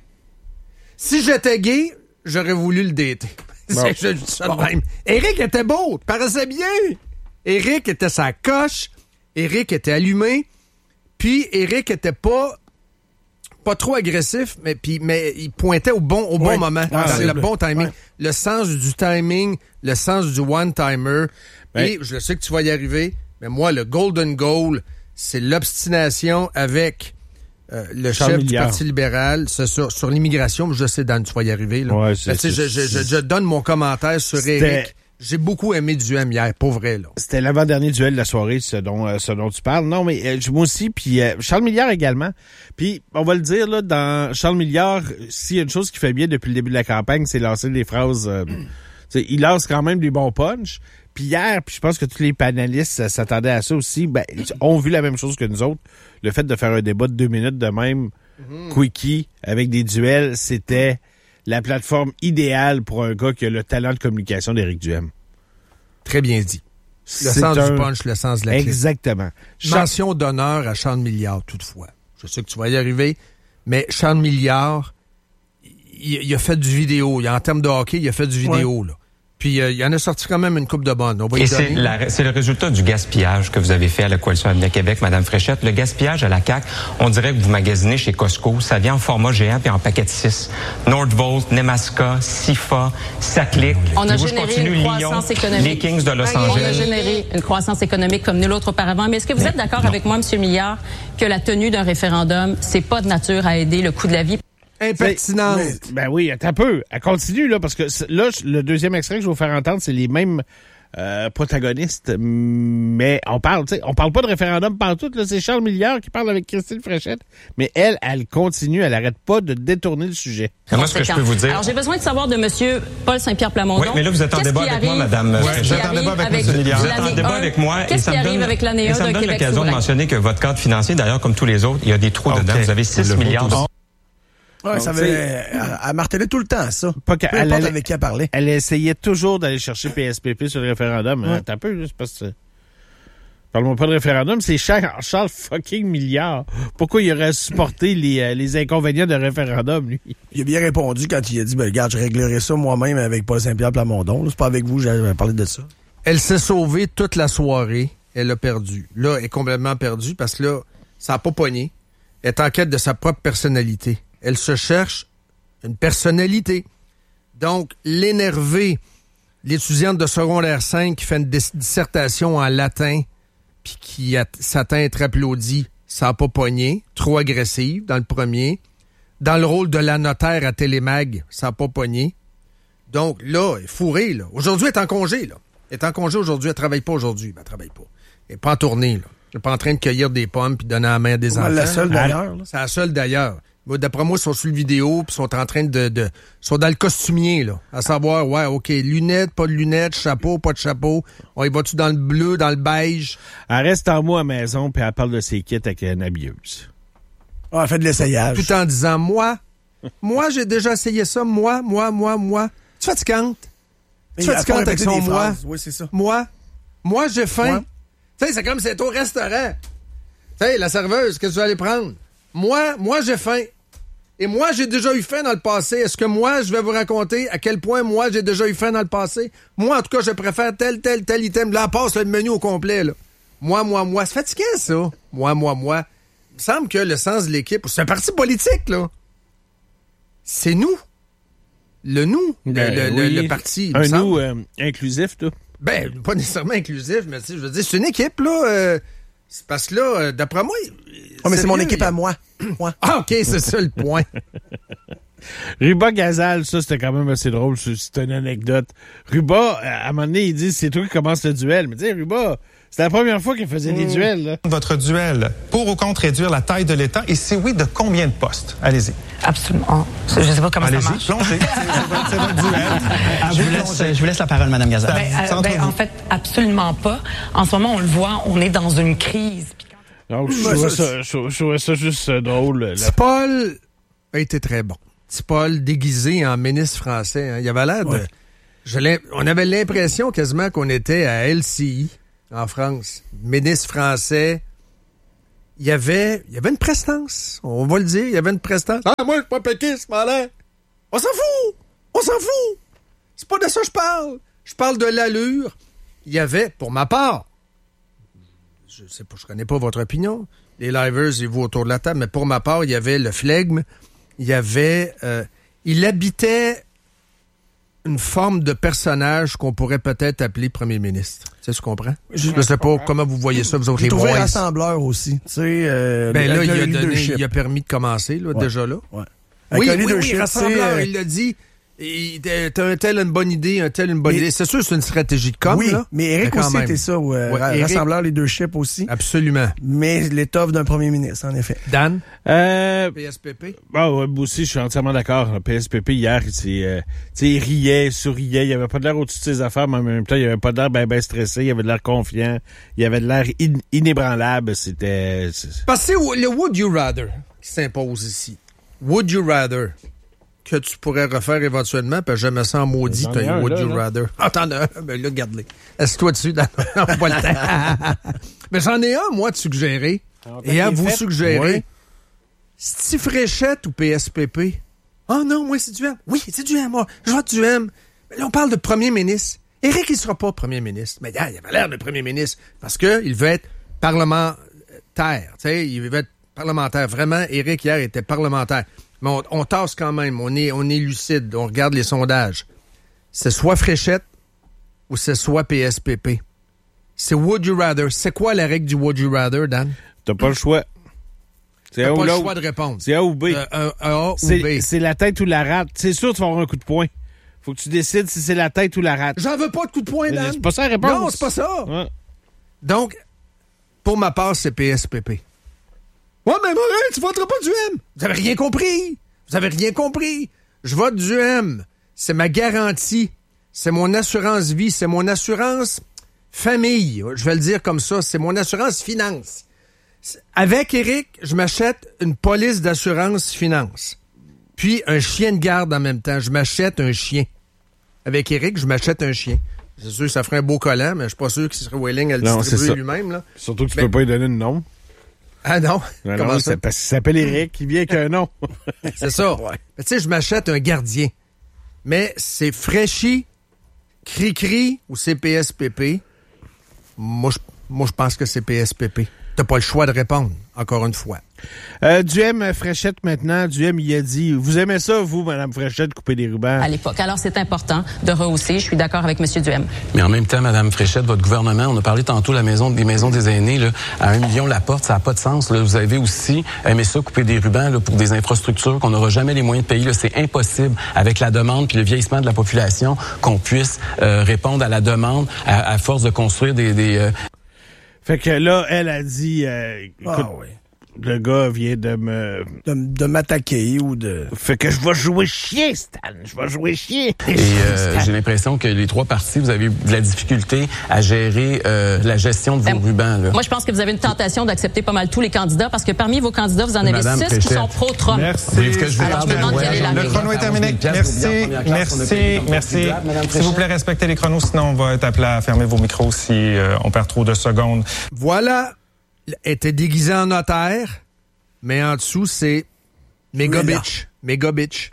Si j'étais gay, j'aurais voulu le dater. Bon. Je dis ça de même. Éric était beau, paraissait bien. Éric était sa coche. Éric était allumé. Puis Éric était pas... pas trop agressif, mais puis mais il pointait au bon au
ouais.
bon moment,
Ah,
dans
c'est
le
le...
bon timing,
ouais.
le sens du timing, le sens du one-timer. Ben. Et je sais que tu vas y arriver, mais moi le golden goal, c'est l'obstination avec euh, le Charles chef Milliard. Du Parti libéral, c'est sur, sur l'immigration. Je sais, Dan, tu vas y arriver. Là.
Ouais, c'est,
ben, c'est, je, je, je, je donne mon commentaire sur
C'était...
Éric. J'ai beaucoup aimé Duhem hier, pour vrai, là.
C'était l'avant-dernier duel de la soirée, ce dont, euh, ce dont tu parles. Non, mais euh, moi aussi, puis euh, Charles Milliard également. Puis, on va le dire, là, dans Charles Milliard, s'il y a une chose qu'il fait bien depuis le début de la campagne, c'est lancer des phrases... Euh, il lance quand même des bons punchs. Puis hier, puis je pense que tous les panélistes s'attendaient à ça aussi, ben, ont vu la même chose que nous autres. Le fait de faire un débat de deux minutes de même, mm-hmm. quickie, avec des duels, c'était... la plateforme idéale pour un gars qui a le talent de communication d'Éric Duhem.
Très bien dit. Le
C'est
sens
un...
du punch, le sens de la clé.
Exactement.
Mention Charles... d'honneur à Charles Milliard, toutefois. Je sais que tu vas y arriver, mais Charles Milliard, il, il a fait du vidéo. Il, en termes de hockey, il a fait du vidéo, ouais. là. Puis euh, il en a sorti quand même une coupe de bonne. On va
Et c'est, la, c'est le résultat du gaspillage que vous avez fait à la Coalition Avenir Québec, Mme Fréchette. Le gaspillage à la C A Q, on dirait que vous magasinez chez Costco. Ça vient en format géant puis en paquet de six. Nordvolt, Nemaska, Sifa, Saclic.
On a généré une croissance
Lyon,
économique.
les Kings de Los Angeles.
On a généré une croissance économique comme nul autre auparavant. Mais est-ce que vous êtes d'accord non. avec moi, M. Milliard, que la tenue d'un référendum, c'est pas de nature à aider le coût de la vie?
Impertinente.
Mais, ben oui, attends un peu. Elle continue, là, parce que là, le deuxième extrait que je vais vous faire entendre, c'est les mêmes euh, protagonistes, mais on parle, tu sais, on parle pas de référendum partout, là, c'est Charles Milliard qui parle avec Christine Fréchette, mais elle, elle continue, elle arrête pas de détourner le sujet.
Et moi, ce que je peux vous dire...
Alors, j'ai besoin de savoir de M. Paul Saint-Pierre Plamondon.
Oui, mais là, vous êtes en débat avec moi, madame.
Ouais,
vous êtes en débat avec M. Milliard. Vous êtes en débat avec moi.
Qu'est-ce qui arrive avec l'année un de Québec souverain?
Ça me donne l'occasion de mentionner que votre cadre financier, d'ailleurs, comme tous les autres, il y a des trous okay. dedans. Vous avez six milliards de...
Ouais, ça avait, elle, elle martelait tout le temps, ça.
Pas qu'elle,
peu importe elle, avec qui elle parlait.
Elle essayait toujours d'aller chercher P S P P sur le référendum. Ouais. Hein, t'as un peu, c'est parce que... Parle-moi pas de référendum, c'est Charles, Charles fucking Milliard. Pourquoi il aurait supporté les, les inconvénients de référendum, lui?
Il a bien répondu quand il a dit, ben, regarde, je réglerai ça moi-même avec Paul Saint-Pierre Plamondon. C'est pas avec vous, j'avais parlé de ça.
Elle s'est sauvée toute la soirée. Elle a perdu. Là, elle est complètement perdue parce que là, ça n'a pas pogné. Elle est en quête de sa propre personnalité. Elle se cherche une personnalité. Donc, l'énervé, l'étudiante de secondaire cinq qui fait une dissertation en latin puis qui a, s'attend à être applaudie, ça n'a pas pogné. Trop agressive dans le premier. Dans le rôle de la notaire à Télémag, ça n'a pas pogné. Donc, là, elle est fourrée, là. Aujourd'hui, elle est en congé, là. Elle est en congé aujourd'hui. Elle ne travaille pas aujourd'hui. Ben, elle ne travaille pas. Elle n'est pas en tournée, là. Elle n'est pas en train de cueillir des pommes puis donner la main à des enfants.
C'est la seule d'ailleurs.
C'est la seule d'ailleurs. D'après moi, ils sont sur le vidéo, puis sont en train de, de... sont dans le costumier, là. À savoir, ouais, OK, lunettes, pas de lunettes, chapeau, pas de chapeau. On y va-tu dans le bleu, dans le beige?
Elle reste en moi à la maison, puis elle parle de ses kits avec une habilleuse.
Ah, elle fait de l'essayage.
Tout en disant, moi, moi, j'ai déjà essayé ça, moi, moi, moi, moi. Tu fatigante? Tu fatigante avec son moi?
Oui, c'est ça.
Moi? Moi, j'ai faim. Tu sais, c'est comme si c'est au restaurant. Tu sais, la serveuse, qu'est-ce que tu vas aller prendre? Moi, moi, j'ai faim. Et moi, j'ai déjà eu faim dans le passé. Est-ce que moi, je vais vous raconter à quel point moi, j'ai déjà eu faim dans le passé? Moi, en tout cas, je préfère tel, tel, tel item. Là, passe le menu au complet, là. Moi, moi, moi. C'est fatigant, ça. Moi, moi, moi. Il me semble que le sens de l'équipe, c'est un parti politique, là. C'est nous. Le nous.
Ben,
le, le,
oui.
le, le parti.
Un nous euh, inclusif, toi.
Ben, pas nécessairement inclusif, mais tu sais, je veux dire, c'est une équipe, là. Euh, c'est parce que là, euh, d'après moi...
Oh, mais c'est mon équipe à moi. moi.
Ah, OK, c'est ça le point.
Ruba Gazal, ça, c'était quand même assez drôle. C'est une anecdote. Ruba, à un moment donné, il dit, c'est toi qui commence le duel. Mais tu sais, Ruba, c'est la première fois qu'il faisait des mmh. duels. Là.
Votre duel, pour ou contre réduire la taille de l'État, et si oui, de combien de postes? Allez-y.
Absolument. Je ne sais pas comment
Allez-y,
ça marche.
plongez. C'est votre duel.
Je vous, laisse, je vous laisse la parole, Mme Gazal.
Ben, euh, ben, en fait, absolument pas. En ce moment, on le voit, on est dans une crise.
Donc, je trouvais ça, je, je trouvais ça juste euh, drôle.
Paul a été très bon. Paul déguisé en ministre français. Hein. Il avait l'air de... Ouais. Je on avait l'impression quasiment qu'on était à L C I en France. Ministre français. Il y avait, il y avait une prestance. On va le dire, il y avait une prestance. Ah, moi, je suis pas péquiste, malin. On s'en fout! On s'en fout! C'est pas de ça que je parle. Je parle de l'allure. Il y avait, pour ma part, je sais pas, je connais pas votre opinion. Les livers, ils vont autour de la table, mais pour ma part, il y avait le flegme. Il y avait... Euh, il habitait une forme de personnage qu'on pourrait peut-être appeler premier ministre. Tu sais, tu comprends? Je ne sais pas comment vous voyez ça, vous autres, les boys.
Il trouvait rassembleur aussi. Tu sais, euh,
ben là, il a, donné, il a permis de commencer, là, ouais. déjà là.
Ouais.
Oui, oui, oui, rassembleur, euh... il l'a dit. T'as un tel une bonne idée, un tel une bonne mais, idée. C'est sûr c'est une stratégie de com,
oui,
là.
Mais Éric mais aussi était ça, ouais, ouais, rassembleur Éric... leadership aussi.
Absolument.
Mais l'étoffe d'un premier ministre, en effet.
Dan?
Euh,
P S P P?
Ah ouais, moi aussi, je suis entièrement d'accord. Le P S P P, hier, euh, il riait, souriait, il avait pas de l'air au-dessus de ses affaires, mais en même temps, il avait pas de l'air ben, ben stressé, il avait de l'air confiant, il avait de l'air in- inébranlable, c'était...
Parce que c'est le would you rather qui s'impose ici. Would you rather que tu pourrais refaire éventuellement, parce que je me sens maudit, t'as un Would You Rather. Ah, t'en as un, ben là, garde-les. Assieds-toi dessus, dans... on pas le temps. Mais j'en ai un, moi, de suggérer. Et à vous fait. suggérer, oui. Steve Fréchette ou P S P P? Ah oh non, moi, c'est du M. Oui, c'est du M, moi. Je vois du M. Mais là, on parle de premier ministre. Éric, il sera pas premier ministre. Mais ah, il avait l'air de premier ministre, parce qu'il veut être parlementaire. Tu sais, il veut être parlementaire. Vraiment, Éric, hier, était parlementaire. Mais on, on tasse quand même, on est, on est lucide, on regarde les sondages. C'est soit Fréchette ou c'est soit P S P P. C'est Would You Rather. C'est quoi la règle du Would You Rather, Dan?
T'as pas le choix. C'est
T'as
A
pas
ou
le
l'autre.
choix de répondre.
C'est A ou B.
Euh, un, un A ou
C'est,
B.
c'est la tête ou la rate. C'est sûr que tu vas avoir un coup de poing. Faut que tu décides si c'est la tête ou la rate.
J'en veux pas de coup de poing, Dan.
C'est pas ça la réponse.
Non, c'est pas ça.
Ouais.
Donc, pour ma part, c'est P S P P. Ouais, mais Morin, tu voteras pas du M. Vous avez rien compris. Vous avez rien compris. Je vote du M. C'est ma garantie. C'est mon assurance vie. C'est mon assurance famille. Je vais le dire comme ça. C'est mon assurance finance. Avec Éric, je m'achète une police d'assurance finance. Puis un chien de garde en même temps. Je m'achète un chien. Avec Éric, je m'achète un chien. C'est sûr que ça ferait un beau collant, mais je suis pas sûr qu'il serait willing à le
Non,
distribuer
c'est ça.
lui-même. Là.
Surtout que tu
Mais-
peux pas lui donner de nom.
Ah non?
Non,
Comment
non,
ça?
c'est parce qu'il s'appelle Éric, il vient avec un nom.
C'est ça. Mais tu sais, je m'achète un gardien. Mais c'est Fraîchi, Cri-Cri ou c'est P S P P. Moi, je, moi, je pense que c'est P S P P. T'as pas le choix de répondre, encore une fois.
Euh, Duhem Fréchette maintenant. Duhem, il a dit, vous aimez ça, vous, Mme Fréchette, couper des rubans?
À l'époque. Alors, c'est important de rehausser. Je suis d'accord avec M. Duhem.
Mais en même temps, Mme Fréchette, votre gouvernement, on a parlé tantôt de la maison, des maisons des aînés, là, à un million la porte, ça n'a pas de sens. Là. Vous avez aussi aimé ça, couper des rubans là, pour des infrastructures qu'on n'aura jamais les moyens de payer. Là. C'est impossible, avec la demande puis le vieillissement de la population, qu'on puisse euh, répondre à la demande à, à force de construire des... des euh...
Fait que là, elle a dit, euh, écoute,
Ah oui.
le gars vient de me...
De, de m'attaquer ou de...
Fait que je vais jouer chien, Stan. Je vais jouer chien.
Et euh, j'ai l'impression que les trois partis, vous avez de la difficulté à gérer euh, la gestion de vos
Ben,
rubans. Là.
Moi, je pense que vous avez une tentation d'accepter pas mal tous les candidats parce que parmi vos candidats, vous en avez
Madame
six qui
Fréchette.
sont pro-Trump.
Merci.
Voulez-vous que je vous
Alors, je me demande quelle est la
Le
règle.
chrono est terminé. Merci, merci, merci. S'il vous plaît, respectez les chronos, sinon on va être appelé à fermer vos micros si euh, on perd trop de secondes.
Voilà. Elle était déguisée en notaire, mais en dessous, c'est Megabitch. Megabitch.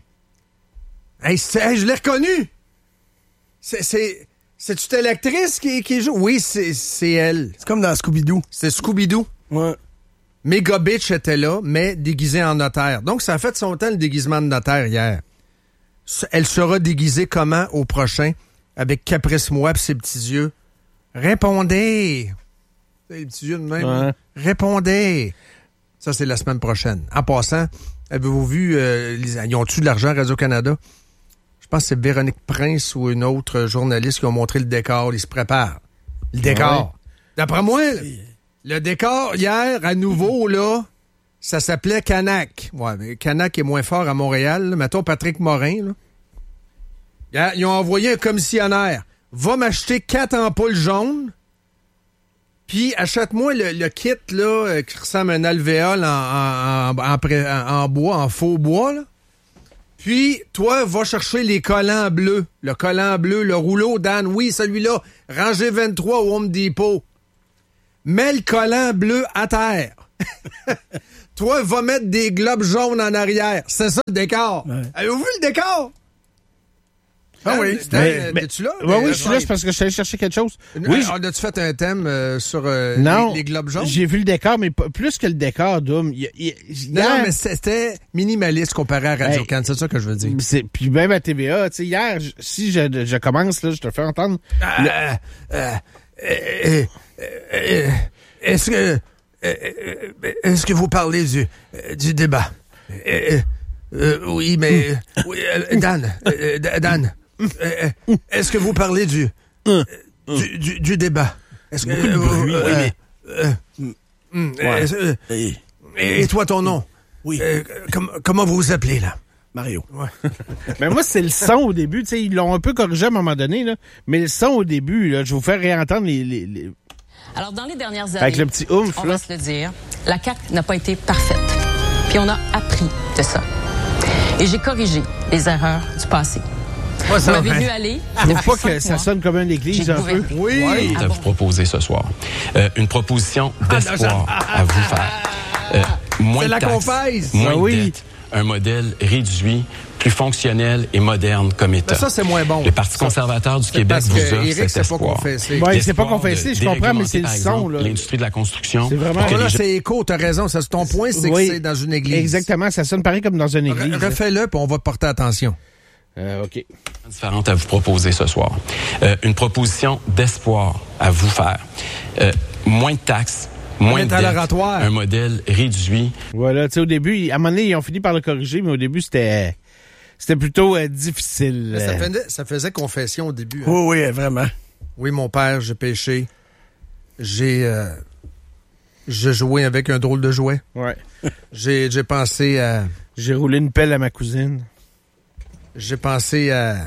Hey, c'est- hey, je l'ai reconnu! C'est, c'est, c'est-tu telle actrice qui, qui joue? Oui, c'est, c'est elle.
C'est comme dans Scooby-Doo.
C'est Scooby-Doo.
Ouais.
Megabitch était là, mais déguisée en notaire. Donc, ça a fait son temps, le déguisement de notaire, hier. Elle sera déguisée comment au prochain? Avec Caprice-moi pis ses petits yeux. Répondez! Les petits yeux de même.
Ouais.
Répondez! Ça, c'est la semaine prochaine. En passant, avez-vous vu, euh, les- ils ont-tu de l'argent à Radio-Canada? Je pense que c'est Véronique Prince ou une autre journaliste qui ont montré le décor. Ils se préparent. Le décor. D'après moi, le décor, hier, à nouveau, là, ça s'appelait Canac. Ouais, mais Canac est moins fort à Montréal. Là. Mettons Patrick Morin, là. Hier, ils ont envoyé un commissionnaire. Va m'acheter quatre ampoules jaunes, puis achète-moi le, le kit, là, euh, qui ressemble à un alvéole en, en, en, en, pré- en- en bois, en faux bois, là. Puis, toi, va chercher les collants bleus. Le collant bleu, le rouleau, Dan, oui, celui-là, rangée vingt-trois au Home Depot. Mets le collant bleu à terre. Toi, va mettre des globes jaunes en arrière. C'est ça, le décor.
Ouais.
Avez-vous vu le décor?
Ah oui.
Stan,
Mais-
t'es-tu là?
Ouais, oui,
Euh,
je suis là, c'est parce que je suis allé chercher quelque chose.
Oui,
Oui,
on a-tu fait un thème euh, sur euh,
non,
les, les globes jaunes?
j'ai vu le décor, mais pas- plus que le décor, Doom. il- il- il-
Non,
hier-
non, mais c'était minimaliste comparé à Radio
Hey.
Can, c'est ça que je veux dire.
C'est, puis même à T V A, tu sais, hier, je- si je, je commence, là, je te fais entendre.
Euh, euh, euh, euh, euh, est-ce que euh, euh, est-ce que vous parlez du, euh, du débat? Euh, euh, oui, mais euh, oui, euh, Dan, euh, euh, Dan, euh, euh, est-ce que vous parlez du euh, du, du, du débat? Est-ce que
Beaucoup de
euh,
bruit,
euh,
oui, mais-
euh, hum,
Ouais.
est-ce- euh,
Hey,
et, et toi, ton nom?
Oui.
Euh, com- comment vous vous appelez, là?
Mario.
Mais moi, c'est le son au début. Tu sais, ils l'ont un peu corrigé à un moment donné, là. Mais le son au début, là, je vais vous faire réentendre les, les, les-
Alors, dans les dernières années,
avec le petit oomph,
on
là.
va se le dire, la C A Q n'a pas été parfaite. Puis on a appris de ça. Et j'ai corrigé les erreurs du passé.
Moi,
Vous m'avez vu aller.
Je trouve
après
pas que
cinq
ça
mois.
sonne comme une église,
J'ai
un peu.
gouverné.
Oui!
à vous proposer ce soir. Euh, une proposition d'espoir à vous faire. Euh, moins
C'est la
de taxes,
confesse.
moins
Ah
de
oui.
dettes, un modèle réduit, plus fonctionnel et moderne comme État.
Mais ça, c'est moins bon.
Le Parti
Ça,
conservateur du
c'est
Québec
parce
vous
que
offre
Éric
cet
s'est pas
espoir.
confessé.
Ouais, il s'est
L'espoir
pas confessé,
de
je comprends, mais c'est
déréglementer,
le
par
son,
exemple,
là.
l'industrie de la construction.
C'est vraiment-
pour que
Oh, là,
les gens-
c'est écho, t'as raison. Ça, ton point, c'est
Oui.
que c'est dans une église.
Exactement, ça sonne pareil comme dans une église.
Re- Refais-le, puis on va te porter attention.
Euh, OK.
différentes à vous proposer ce soir. Euh, une proposition d'espoir à vous faire. Euh, moins de taxes, moins de dette, un modèle réduit.
Voilà, tu sais, au début, à un moment donné, ils ont fini par le corriger, mais au début, c'était c'était plutôt euh, difficile.
Ça faisait, ça faisait confession au début. Hein?
Oui, oui, vraiment.
Oui, mon père, j'ai péché. J'ai... Euh, j'ai joué avec un drôle de jouet.
Ouais.
J'ai, j'ai pensé à...
J'ai roulé une pelle à ma cousine.
J'ai pensé à...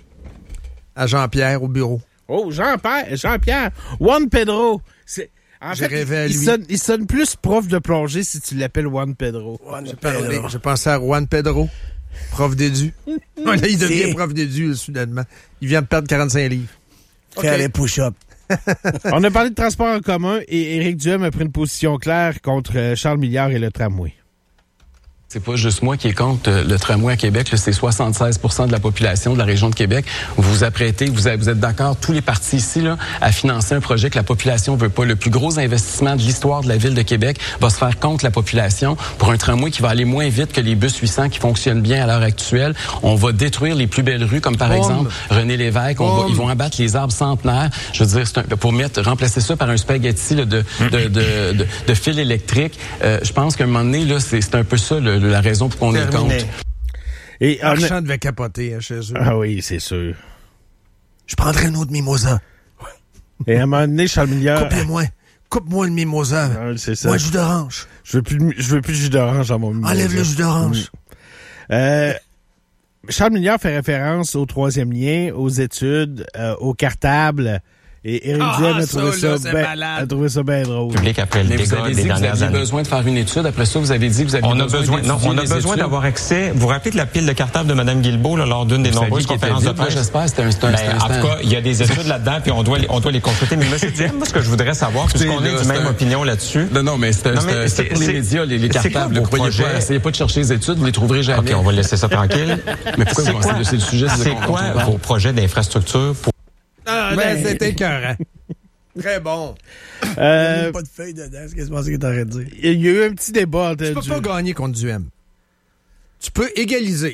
à Jean-Pierre au bureau.
Oh, Jean-Pierre, Jean-Pierre, Juan Pedro. C'est, en
J'ai
fait,
rêvé à
il,
lui.
Il sonne, il sonne plus prof de plongée si tu l'appelles Juan Pedro.
Juan j'ai, parlé, j'ai pensé à Juan Pedro, prof d'édu. Là, il devient prof d'édu, soudainement. Il vient de perdre quarante-cinq livres.
Faire les push-ups.
On a parlé de transport en commun et Éric Duhem a pris une position claire contre Charles Milliard et le tramway.
C'est pas juste moi qui est contre le tramway à Québec, là, c'est soixante-seize pour cent de la population de la région de Québec. Vous vous apprêtez, vous, avez, vous êtes d'accord, tous les partis ici, là, à financer un projet que la population veut pas. Le plus gros investissement de l'histoire de la ville de Québec va se faire contre la population pour un tramway qui va aller moins vite que les bus huit cents qui fonctionnent bien à l'heure actuelle. On va détruire les plus belles rues, comme par Homme. exemple René Lévesque. On va, ils vont abattre les arbres centenaires. Je veux dire, c'est un, pour mettre, remplacer ça par un spaghetti là, de, de, de, de, de fil électrique. Euh, je pense qu'à un moment donné, là, c'est, c'est un peu ça le, la raison pour qu'on est contre.
Et Marchand a... devait capoter hein, chez eux.
Ah oui, c'est sûr.
Je prendrais un autre mimosa.
Et à un moment donné, Charles Milliard...
Coupe-le-moi. Coupe-moi le mimosa.
Non, c'est ça.
Moi, jus d'orange.
Je veux plus, je veux plus de jus d'orange dans mon mimosa.
Enlève le jus d'orange.
Mmh. Euh, Charles Milliard fait référence au troisième lien, aux études, euh, au cartable... Et Éric Duhem ah, a, trouvé ça, ça ben, a trouvé ça bien drôle.
Public après le
Mais
dégât
vous avez
des
dit que vous aviez
années.
besoin de faire une étude. Après ça, vous avez dit que vous aviez
on
besoin,
a besoin Non, on a besoin études. d'avoir accès. Vous vous rappelez de la pile de cartable de Mme Guilbeault là, lors d'une des vous nombreuses conférences de presse?
J'espère. C'était un, c'était un,
ben,
c'était un
en tout cas, il y a des études là-dedans, puis on doit, on doit les consulter. Mais M. Duhem, moi, ce que je voudrais savoir, puisqu'on est du même opinion là-dessus...
Non, non, mais c'était pour les médias, les, les cartables. Ne croyez pas, essayez pas de chercher les études, vous les trouverez jamais.
OK, on va laisser ça tranquille.
Mais pourquoi vous pensez que c'est le sujet?
C'est quoi vos projets d'infrastructure pour...
Ah, ben, c'était écœurant. Très bon.
Euh, il n'y a pas de feuille dedans, c'est ce que je pensais que tu aurais dit.
Il y a eu un petit débat.
Tu peux du... pas gagner contre Duhem. Tu peux égaliser.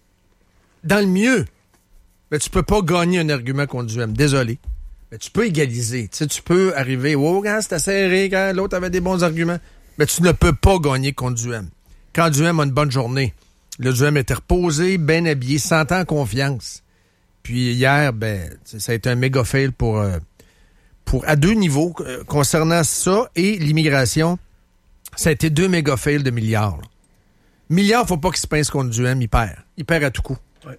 Dans le mieux. Mais tu peux pas gagner un argument contre Duhem. Désolé. Mais tu peux égaliser. Tu sais, tu peux arriver. Oh, quand c'était serré, quand l'autre avait des bons arguments. Mais tu ne peux pas gagner contre Duhem. Quand Duhem a une bonne journée, le Duhem était reposé, bien habillé, sentant confiance. Puis hier, ben, ça a été un méga fail pour. Euh, Pour, à deux niveaux, euh, concernant ça et l'immigration, ça a été deux méga fails de milliards. Là. Milliards, faut pas qu'il se pince contre Duhem, il perd. Il perd à tout coup. Ouais.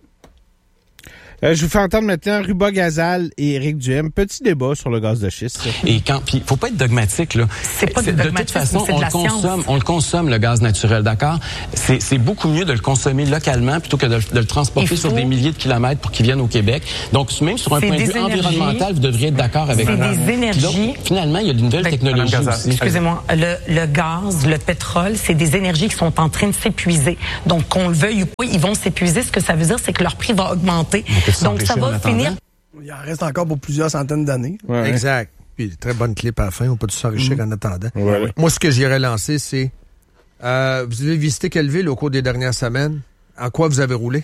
Euh, je vous fais entendre maintenant Ruba Gazal et Éric Duhem. Petit débat sur le gaz de schiste.
Et quand, puis faut pas être dogmatique là.
C'est pas
c'est,
de,
de toute façon, on le consomme, on le consomme le gaz naturel, d'accord. C'est, c'est beaucoup mieux de le consommer localement plutôt que de, de le transporter faut... sur des milliers de kilomètres pour qu'il vienne au Québec. Donc même sur un c'est point de vue énergies. environnemental, vous devriez être d'accord avec moi.
C'est des énergies.
Donc, finalement, il y a de nouvelles ben, technologies aussi.
Excusez-moi, le, le gaz, le pétrole, c'est des énergies qui sont en train de s'épuiser. Donc qu'on le veuille ou pas, ils vont s'épuiser. Ce que ça veut dire, c'est que leur prix va augmenter. Donc ça va finir.
Il en reste encore pour plusieurs centaines d'années.
Ouais, exact. Puis, très bonne clip à la fin. On peut tout s'enrichir mmh. en attendant.
Ouais, ouais.
Moi, ce que j'irais lancer, c'est... Euh, vous avez visité quelle ville au cours des dernières semaines? En quoi vous avez roulé?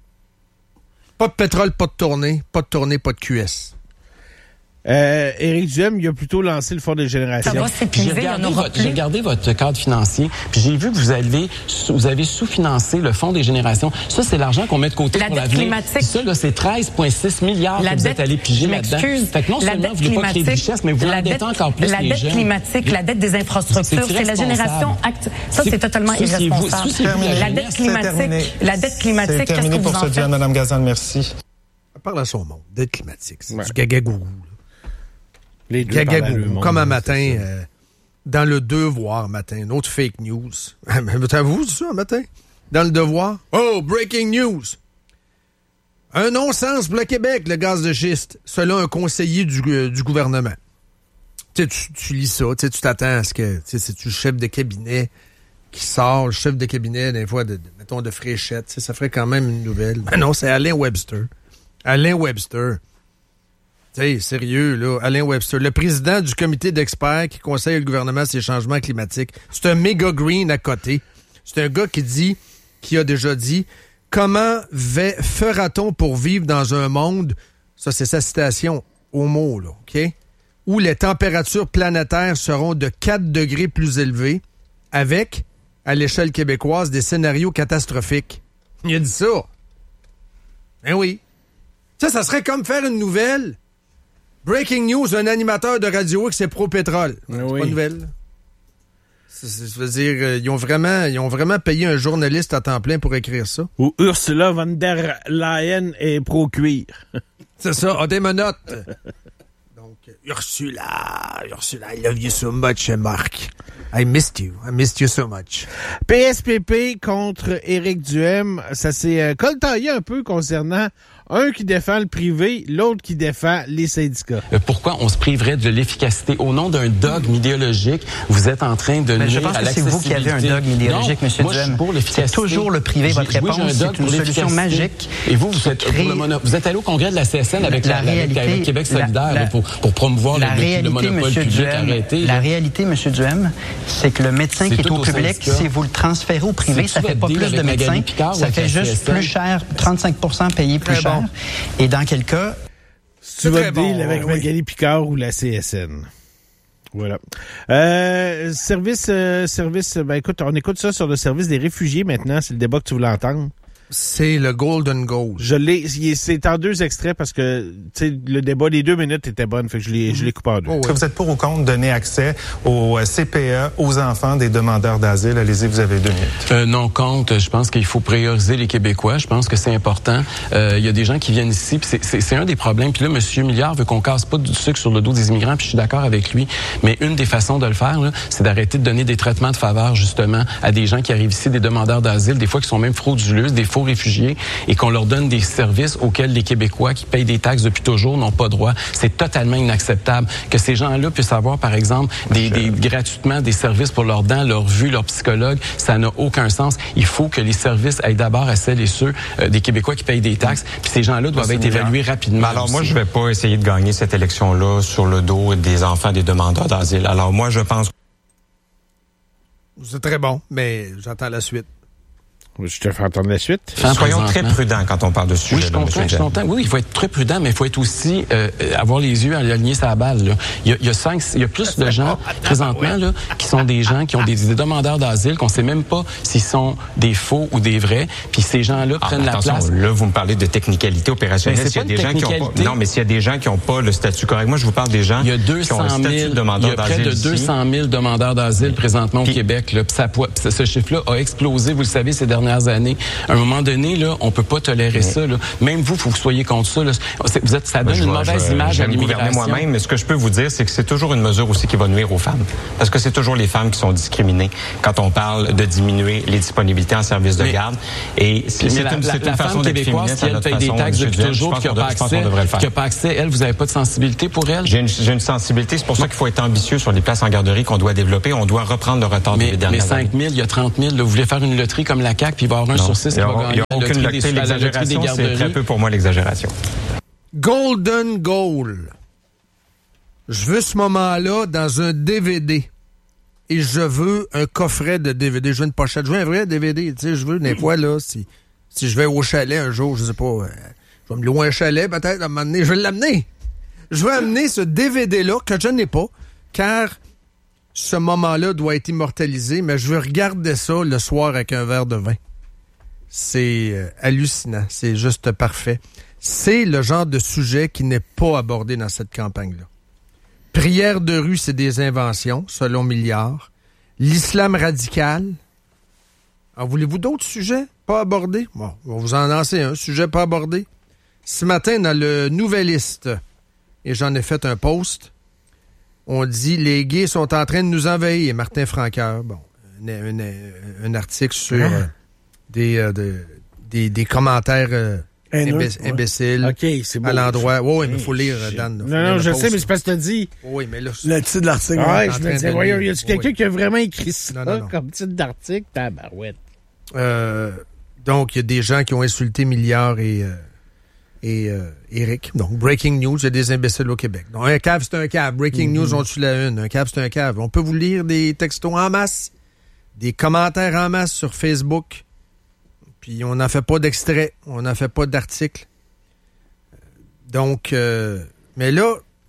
Pas de pétrole, pas de tournée. Pas de tournée, pas de Q S.
Euh, Éric Duhem, il a plutôt lancé le Fonds des générations.
Ça va s'épuiser,
j'ai regardé, votre, j'ai regardé votre cadre financier, puis j'ai vu que vous avez, vous avez sous-financé le Fonds des générations. Ça, c'est l'argent qu'on met de côté
la
pour
l'avenir.
Climatique. Ça, là, c'est treize virgule six milliards
la
que vous
dette,
êtes allé piger là-dedans. Fait que non
la
seulement vous ne voulez pas créer de richesse, mais vous l'endettez encore plus
la
les
dette
jeunes.
climatique, la dette des infrastructures, c'est, c'est la génération acte. Ça, c'est, c'est totalement ça, irresponsable.
C'est vous,
la dette climatique, la dette climatique,
c'est
qu'est-ce que vous
pour
en
ce
faites?
dire, Mme Gazan, merci.
Parle à son monde. Dette climatique, c'est
ouais.
du gagagourou.
Les deux
Gagagourou, comme un matin, euh, dans le Devoir, matin, une autre fake news. T'avoues ça, un matin? Dans le Devoir? Oh, breaking news! Un non-sens pour le Québec, le gaz de schiste, selon un conseiller du, euh, du gouvernement. Tu sais, tu, tu lis ça, tu t'attends à ce que, tu sais, c'est-tu le chef de cabinet qui sort, le chef de cabinet, des fois, de, de, mettons, de Fréchette, ça ferait quand même une nouvelle. Ben non, c'est Alain Webster. Alain Webster. Hey, sérieux, là, Alain Webster, le président du comité d'experts qui conseille le gouvernement sur les changements climatiques. C'est un méga green à côté. C'est un gars qui dit, qui a déjà dit, comment va, fera-t-on pour vivre dans un monde, ça c'est sa citation, au mot, là, OK? où les températures planétaires seront de quatre degrés plus élevées, avec, à l'échelle québécoise, des scénarios catastrophiques. Il a dit ça. Ben oui. Ça, ça serait comme faire une nouvelle. Breaking news, un animateur de radio X est pro-pétrole.
Ben
c'est
oui.
pas une nouvelle. C'est, c'est, je veux dire, euh, ils ont vraiment, ils ont vraiment payé un journaliste à temps plein pour écrire ça.
Ou Ursula von der Leyen est pro-cuir.
C'est ça, a des menottes. Donc, Ursula, Ursula, I love you so much, Marc. I missed you. I missed you so much.
P S P P contre Éric Duhem, ça s'est euh, coltaillé un peu concernant un qui défend le privé, l'autre qui défend les syndicats.
Pourquoi on se priverait de l'efficacité au nom d'un dogme idéologique? Vous êtes en train de
Mais
nuire
je pense
à
que c'est vous qui avez un dogme idéologique, M.
Moi, je suis pour l'efficacité.
C'est toujours le privé, votre
J'ai- oui,
réponse.
j'ai un dogme
C'est une
pour
solution
l'efficacité.
magique.
Et vous, vous êtes,
crée-
pour le mono- vous êtes allé au congrès de la C S N avec,
La
la, avec-
réalité-
avec Québec solidaire
la-
là,
la-
pour, pour promouvoir
La
le, le
réalité,
monopole
M.
public
Duhem,
arrêté.
la
là.
réalité, M. Duhem, c'est que le médecin
C'est
qui est
tout
au
au
public,
syndicat.
si vous le transférez au privé,
C'est-tu
ça fait
votre
pas
deal
plus
avec
de
Magali
médecins,
Picard ou
ça
avec
fait
la
juste
C S N?
plus cher, trente-cinq pour cent payé plus
Très
cher.
bon.
Et dans quel cas,
Tu vas
très
te deal
bon,
avec
oui.
Magali Picard ou la C S N. Voilà. Euh, service, euh, service, ben écoute, on écoute ça sur le service des réfugiés maintenant, c'est le débat que tu voulais entendre.
C'est le Golden Goal.
Je l'ai, il est- c'est en deux extraits parce que, tu sais, le débat, les deux minutes étaient bonnes, fait que je l'ai, je l'ai coupé en deux.
Oh,
Est-ce
ouais.
que vous êtes pour ou contre donner accès au C P E aux enfants des demandeurs d'asile? Allez-y, vous avez deux minutes.
Euh, non, compte. Je pense qu'il faut prioriser les Québécois. Je pense que c'est important. Euh, Il y a des gens qui viennent ici, puis c'est, c'est, c'est un des problèmes. Puis là, M. Milliard veut qu'on casse pas du sucre sur le dos des immigrants, puis je suis d'accord avec lui. Mais une des façons de le faire, là, c'est d'arrêter de donner des traitements de faveur, justement, à des gens qui arrivent ici, des demandeurs d'asile, des fois qui sont même frauduleux, des faux réfugiés, et qu'on leur donne des services auxquels les Québécois qui payent des taxes depuis toujours n'ont pas droit. C'est totalement inacceptable que ces gens-là puissent avoir, par exemple, des, des gratuitement des services pour leurs dents, leur vue, leur psychologue. Ça n'a aucun sens. Il faut que les services aillent d'abord à celles et ceux euh, des Québécois qui payent des taxes. Puis ces gens-là doivent être évalués rapidement.
Mais alors moi,
aussi.
je vais pas essayer de gagner cette élection-là sur le dos des enfants des demandeurs d'asile. Alors moi, je pense
C'est très bon, mais j'attends la suite.
Je te fais entendre la suite.
Enfin,
soyons très
présentement.
prudents quand on parle de ce
Oui,
sujet.
je comprends, je suis content. Oui, il faut être très prudent, mais il faut être aussi euh, avoir les yeux alignés sur la balle. Là. Il y a, il y a cinq, il y a plus de gens présentement là qui sont des gens qui ont des, des demandeurs d'asile qu'on sait même pas s'ils sont des faux ou des vrais. Puis ces gens-là
Ah,
prennent la
attention,
place.
là, vous me parlez de technicalité opérationnelle.
Mais c'est
S'il y a
pas
des
une
gens qui ont pas,
technicalité.
non, mais s'il y a des gens qui n'ont pas le statut correct, moi, je vous parle des gens
Il y a
qui
deux
ont le
cent
statut
mille,
de
il
demandeur
y a près
d'asile
de
ici.
deux cent mille demandeurs d'asile présentement au
Puis-
Québec. Là. Puis ça, po- ça- ce chiffre-là a explosé, vous le savez, ces dernières années. À un moment donné, là, on peut pas tolérer ça. Là. Même vous, il faut que vous soyez contre ça. Là. C'est- Vous êtes, ça donne
Ben, je
une
vais-
mauvaise
je vais-
image
je
à
vais me gouverner
l'immigration.
moi-même, mais ce que je peux vous dire, c'est que c'est toujours une mesure aussi qui va nuire aux femmes. Parce que c'est toujours les femmes qui sont discriminées quand on parle de diminuer les disponibilités en service de
Mais-
garde. Et c'est
Mais
c'est
la,
une,
la,
c'est une
la
façon
femme
d'être
québécoise
féministe
qui,
à
elle,
notre
paye des
façon,
taxes
M.
depuis
Duhem.
toujours,
Je
puis qui n'a
pense
pas
qu'on- je pense qu'on
accès,
devrait le faire.
qui a pas accès, elle, vous n'avez pas de sensibilité pour elle?
J'ai une, j'ai une sensibilité, c'est pour ça qu'il faut être ambitieux sur les places en garderie qu'on doit développer. On doit reprendre le retard
Mais,
des dernières
mais
années.
cinq mille, il y a trente mille. Là, vous voulez faire une loterie comme la C A Q, puis il va y avoir un
Non,
sur six
il
qui
y
va
a- il
gagner
y a
la
aucune
loterie des,
loterie.
la loterie des
L'exagération, c'est
garderies.
très peu pour moi l'exagération.
Golden Goal. Je veux ce moment-là dans un D V D. Et je veux un coffret de D V D. Je veux une pochette. Je veux un vrai D V D. Tu sais, je veux des fois, là, si, si je vais au chalet un jour, je sais pas, euh, je vais me louer un chalet, peut-être, à un moment donné, je vais l'amener. Je veux amener ce D V D-là, que je n'ai pas, car ce moment-là doit être immortalisé, mais je veux regarder ça le soir avec un verre de vin. C'est euh, hallucinant. C'est juste parfait. C'est le genre de sujet qui n'est pas abordé dans cette campagne-là. Prière de rue, c'est des inventions, selon Milliard. L'islam radical. En voulez-vous d'autres sujets pas abordés? Bon, on va vous en lancer un, sujet pas abordé. Ce matin, dans le Nouvelliste, et j'en ai fait un post, on dit « Les gays sont en train de nous envahir ». Martin Franqueur, bon, un, un, un article sur euh, des, euh, de, des, des commentaires euh,
Haineux,
imbé-
ouais.
imbéciles
OK, c'est bon.
à l'endroit. Oui, oui, mais il
Hey,
faut lire,
shit.
Dan. là. Faut
Non,
lire
non,
le
je
post,
sais, mais
là.
c'est parce que t'as dit.
Oui, mais là...
Le titre de l'article.
Ah,
en
je
train
me disais,
de
voyons,
lire.
y a-tu quelqu'un
Oui.
qui a vraiment écrit ça
Non, non, non.
comme titre d'article? Tabarouette.
Euh, donc, il y a des gens qui ont insulté Milliard et, euh, et euh, Éric. Donc, breaking news, il y a des imbéciles au Québec. Donc, un cave, c'est un cave. Breaking
Mm-hmm.
news, on tue la une. Un cave, c'est un cave. On peut vous lire des textos en masse, des commentaires en masse sur Facebook. Puis, on n'en fait pas d'extrait. On n'en fait pas d'article. Donc, euh, mais là,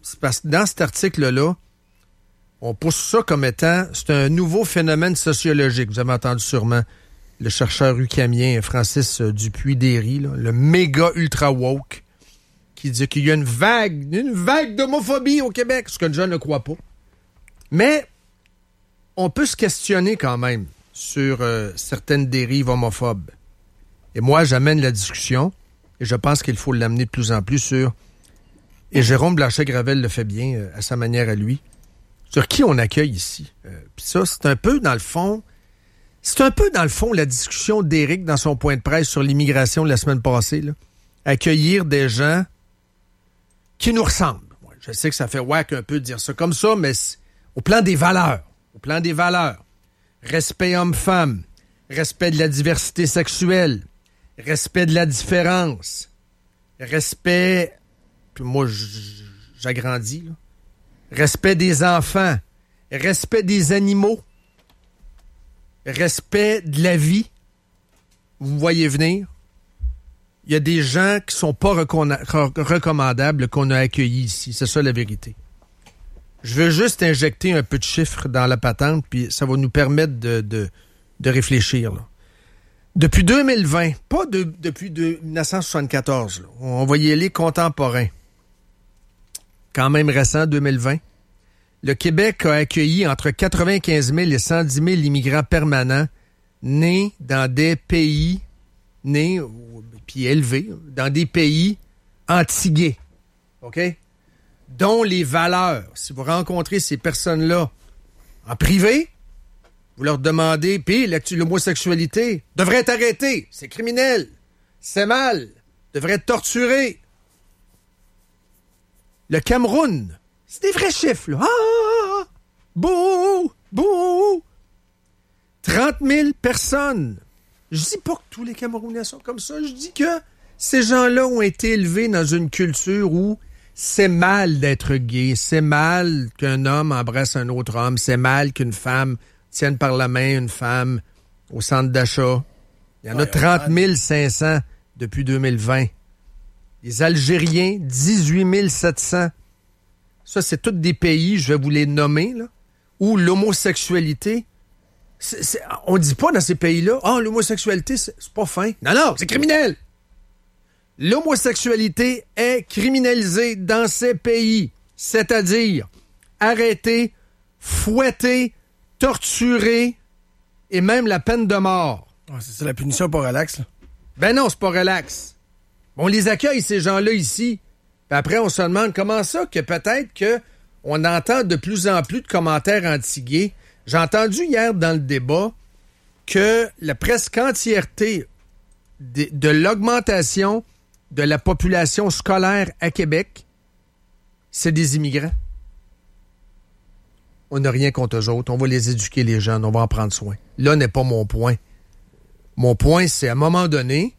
c'est parce que dans cet article-là, on pousse ça comme étant, c'est un nouveau phénomène sociologique. Vous avez entendu sûrement le chercheur ucamien Francis Dupuis-Déry, là, le méga ultra woke, qui dit qu'il y a une vague, une vague d'homophobie au Québec, ce que les gens ne croient pas. Mais on peut se questionner quand même sur euh, certaines dérives homophobes. Et moi, j'amène la discussion, et je pense qu'il faut l'amener de plus en plus sur, et Jérôme Blanchet-Gravel le fait bien euh, à sa manière à lui, sur qui on accueille ici. Euh, Puis ça, c'est un peu dans le fond, c'est un peu dans le fond la discussion d'Éric dans son point de presse sur l'immigration de la semaine passée, là. Accueillir des gens qui nous ressemblent. Ouais, je sais que ça fait whack un peu de dire ça comme ça, mais au plan des valeurs, au plan des valeurs, respect homme-femme, respect de la diversité sexuelle, respect de la différence, respect, puis moi j'agrandis, là, respect des enfants, respect des animaux, respect de la vie. Vous voyez venir. Il y a des gens qui sont pas reconna- recommandables qu'on a accueillis ici. C'est ça la vérité. Je veux juste injecter un peu de chiffres dans la patente, puis ça va nous permettre de, de, de réfléchir, là. Depuis deux mille vingt, pas de, depuis de, dix-neuf cent soixante-quatorze, là, on va y aller contemporain. Quand même récent, deux mille vingt. Le Québec a accueilli entre quatre-vingt-quinze mille et cent dix mille immigrants permanents nés dans des pays, nés puis élevés, dans des pays antigués, OK? Dont les valeurs, si vous rencontrez ces personnes-là en privé, vous leur demandez, puis l'homosexualité devrait être arrêtée, c'est criminel, c'est mal, devrait être torturé. Le Cameroun, c'est des vrais chiffres, là. Ah! Bouh! Bouh! trente mille personnes. Je dis pas que tous les Camerounais sont comme ça. Je dis que ces gens-là ont été élevés dans une culture où c'est mal d'être gay. C'est mal qu'un homme embrasse un autre homme. C'est mal qu'une femme tienne par la main une femme au centre d'achat. Il y en a trente mille cinq cents depuis deux mille vingt. Les Algériens, dix-huit mille sept cents. Ça, c'est tous des pays, je vais vous les nommer, là, où l'homosexualité, c'est, c'est, on dit pas dans ces pays-là, ah, oh, l'homosexualité, c'est, c'est pas fin. Non, non, c'est criminel. L'homosexualité est criminalisée dans ces pays, c'est-à-dire arrêtée, fouettée, torturée et même la peine de mort.
Oh, c'est ça, la punition pas relax, là.
Ben non, c'est pas relax. On les accueille, ces gens-là, ici. Puis après, on se demande comment ça que peut-être que on entend de plus en plus de commentaires anti-gays. J'ai entendu hier dans le débat que la presque entièreté de, de l'augmentation de la population scolaire à Québec, c'est des immigrants. On n'a rien contre eux autres. On va les éduquer, les jeunes. On va en prendre soin. Là n'est pas mon point. Mon point, c'est à un moment donné,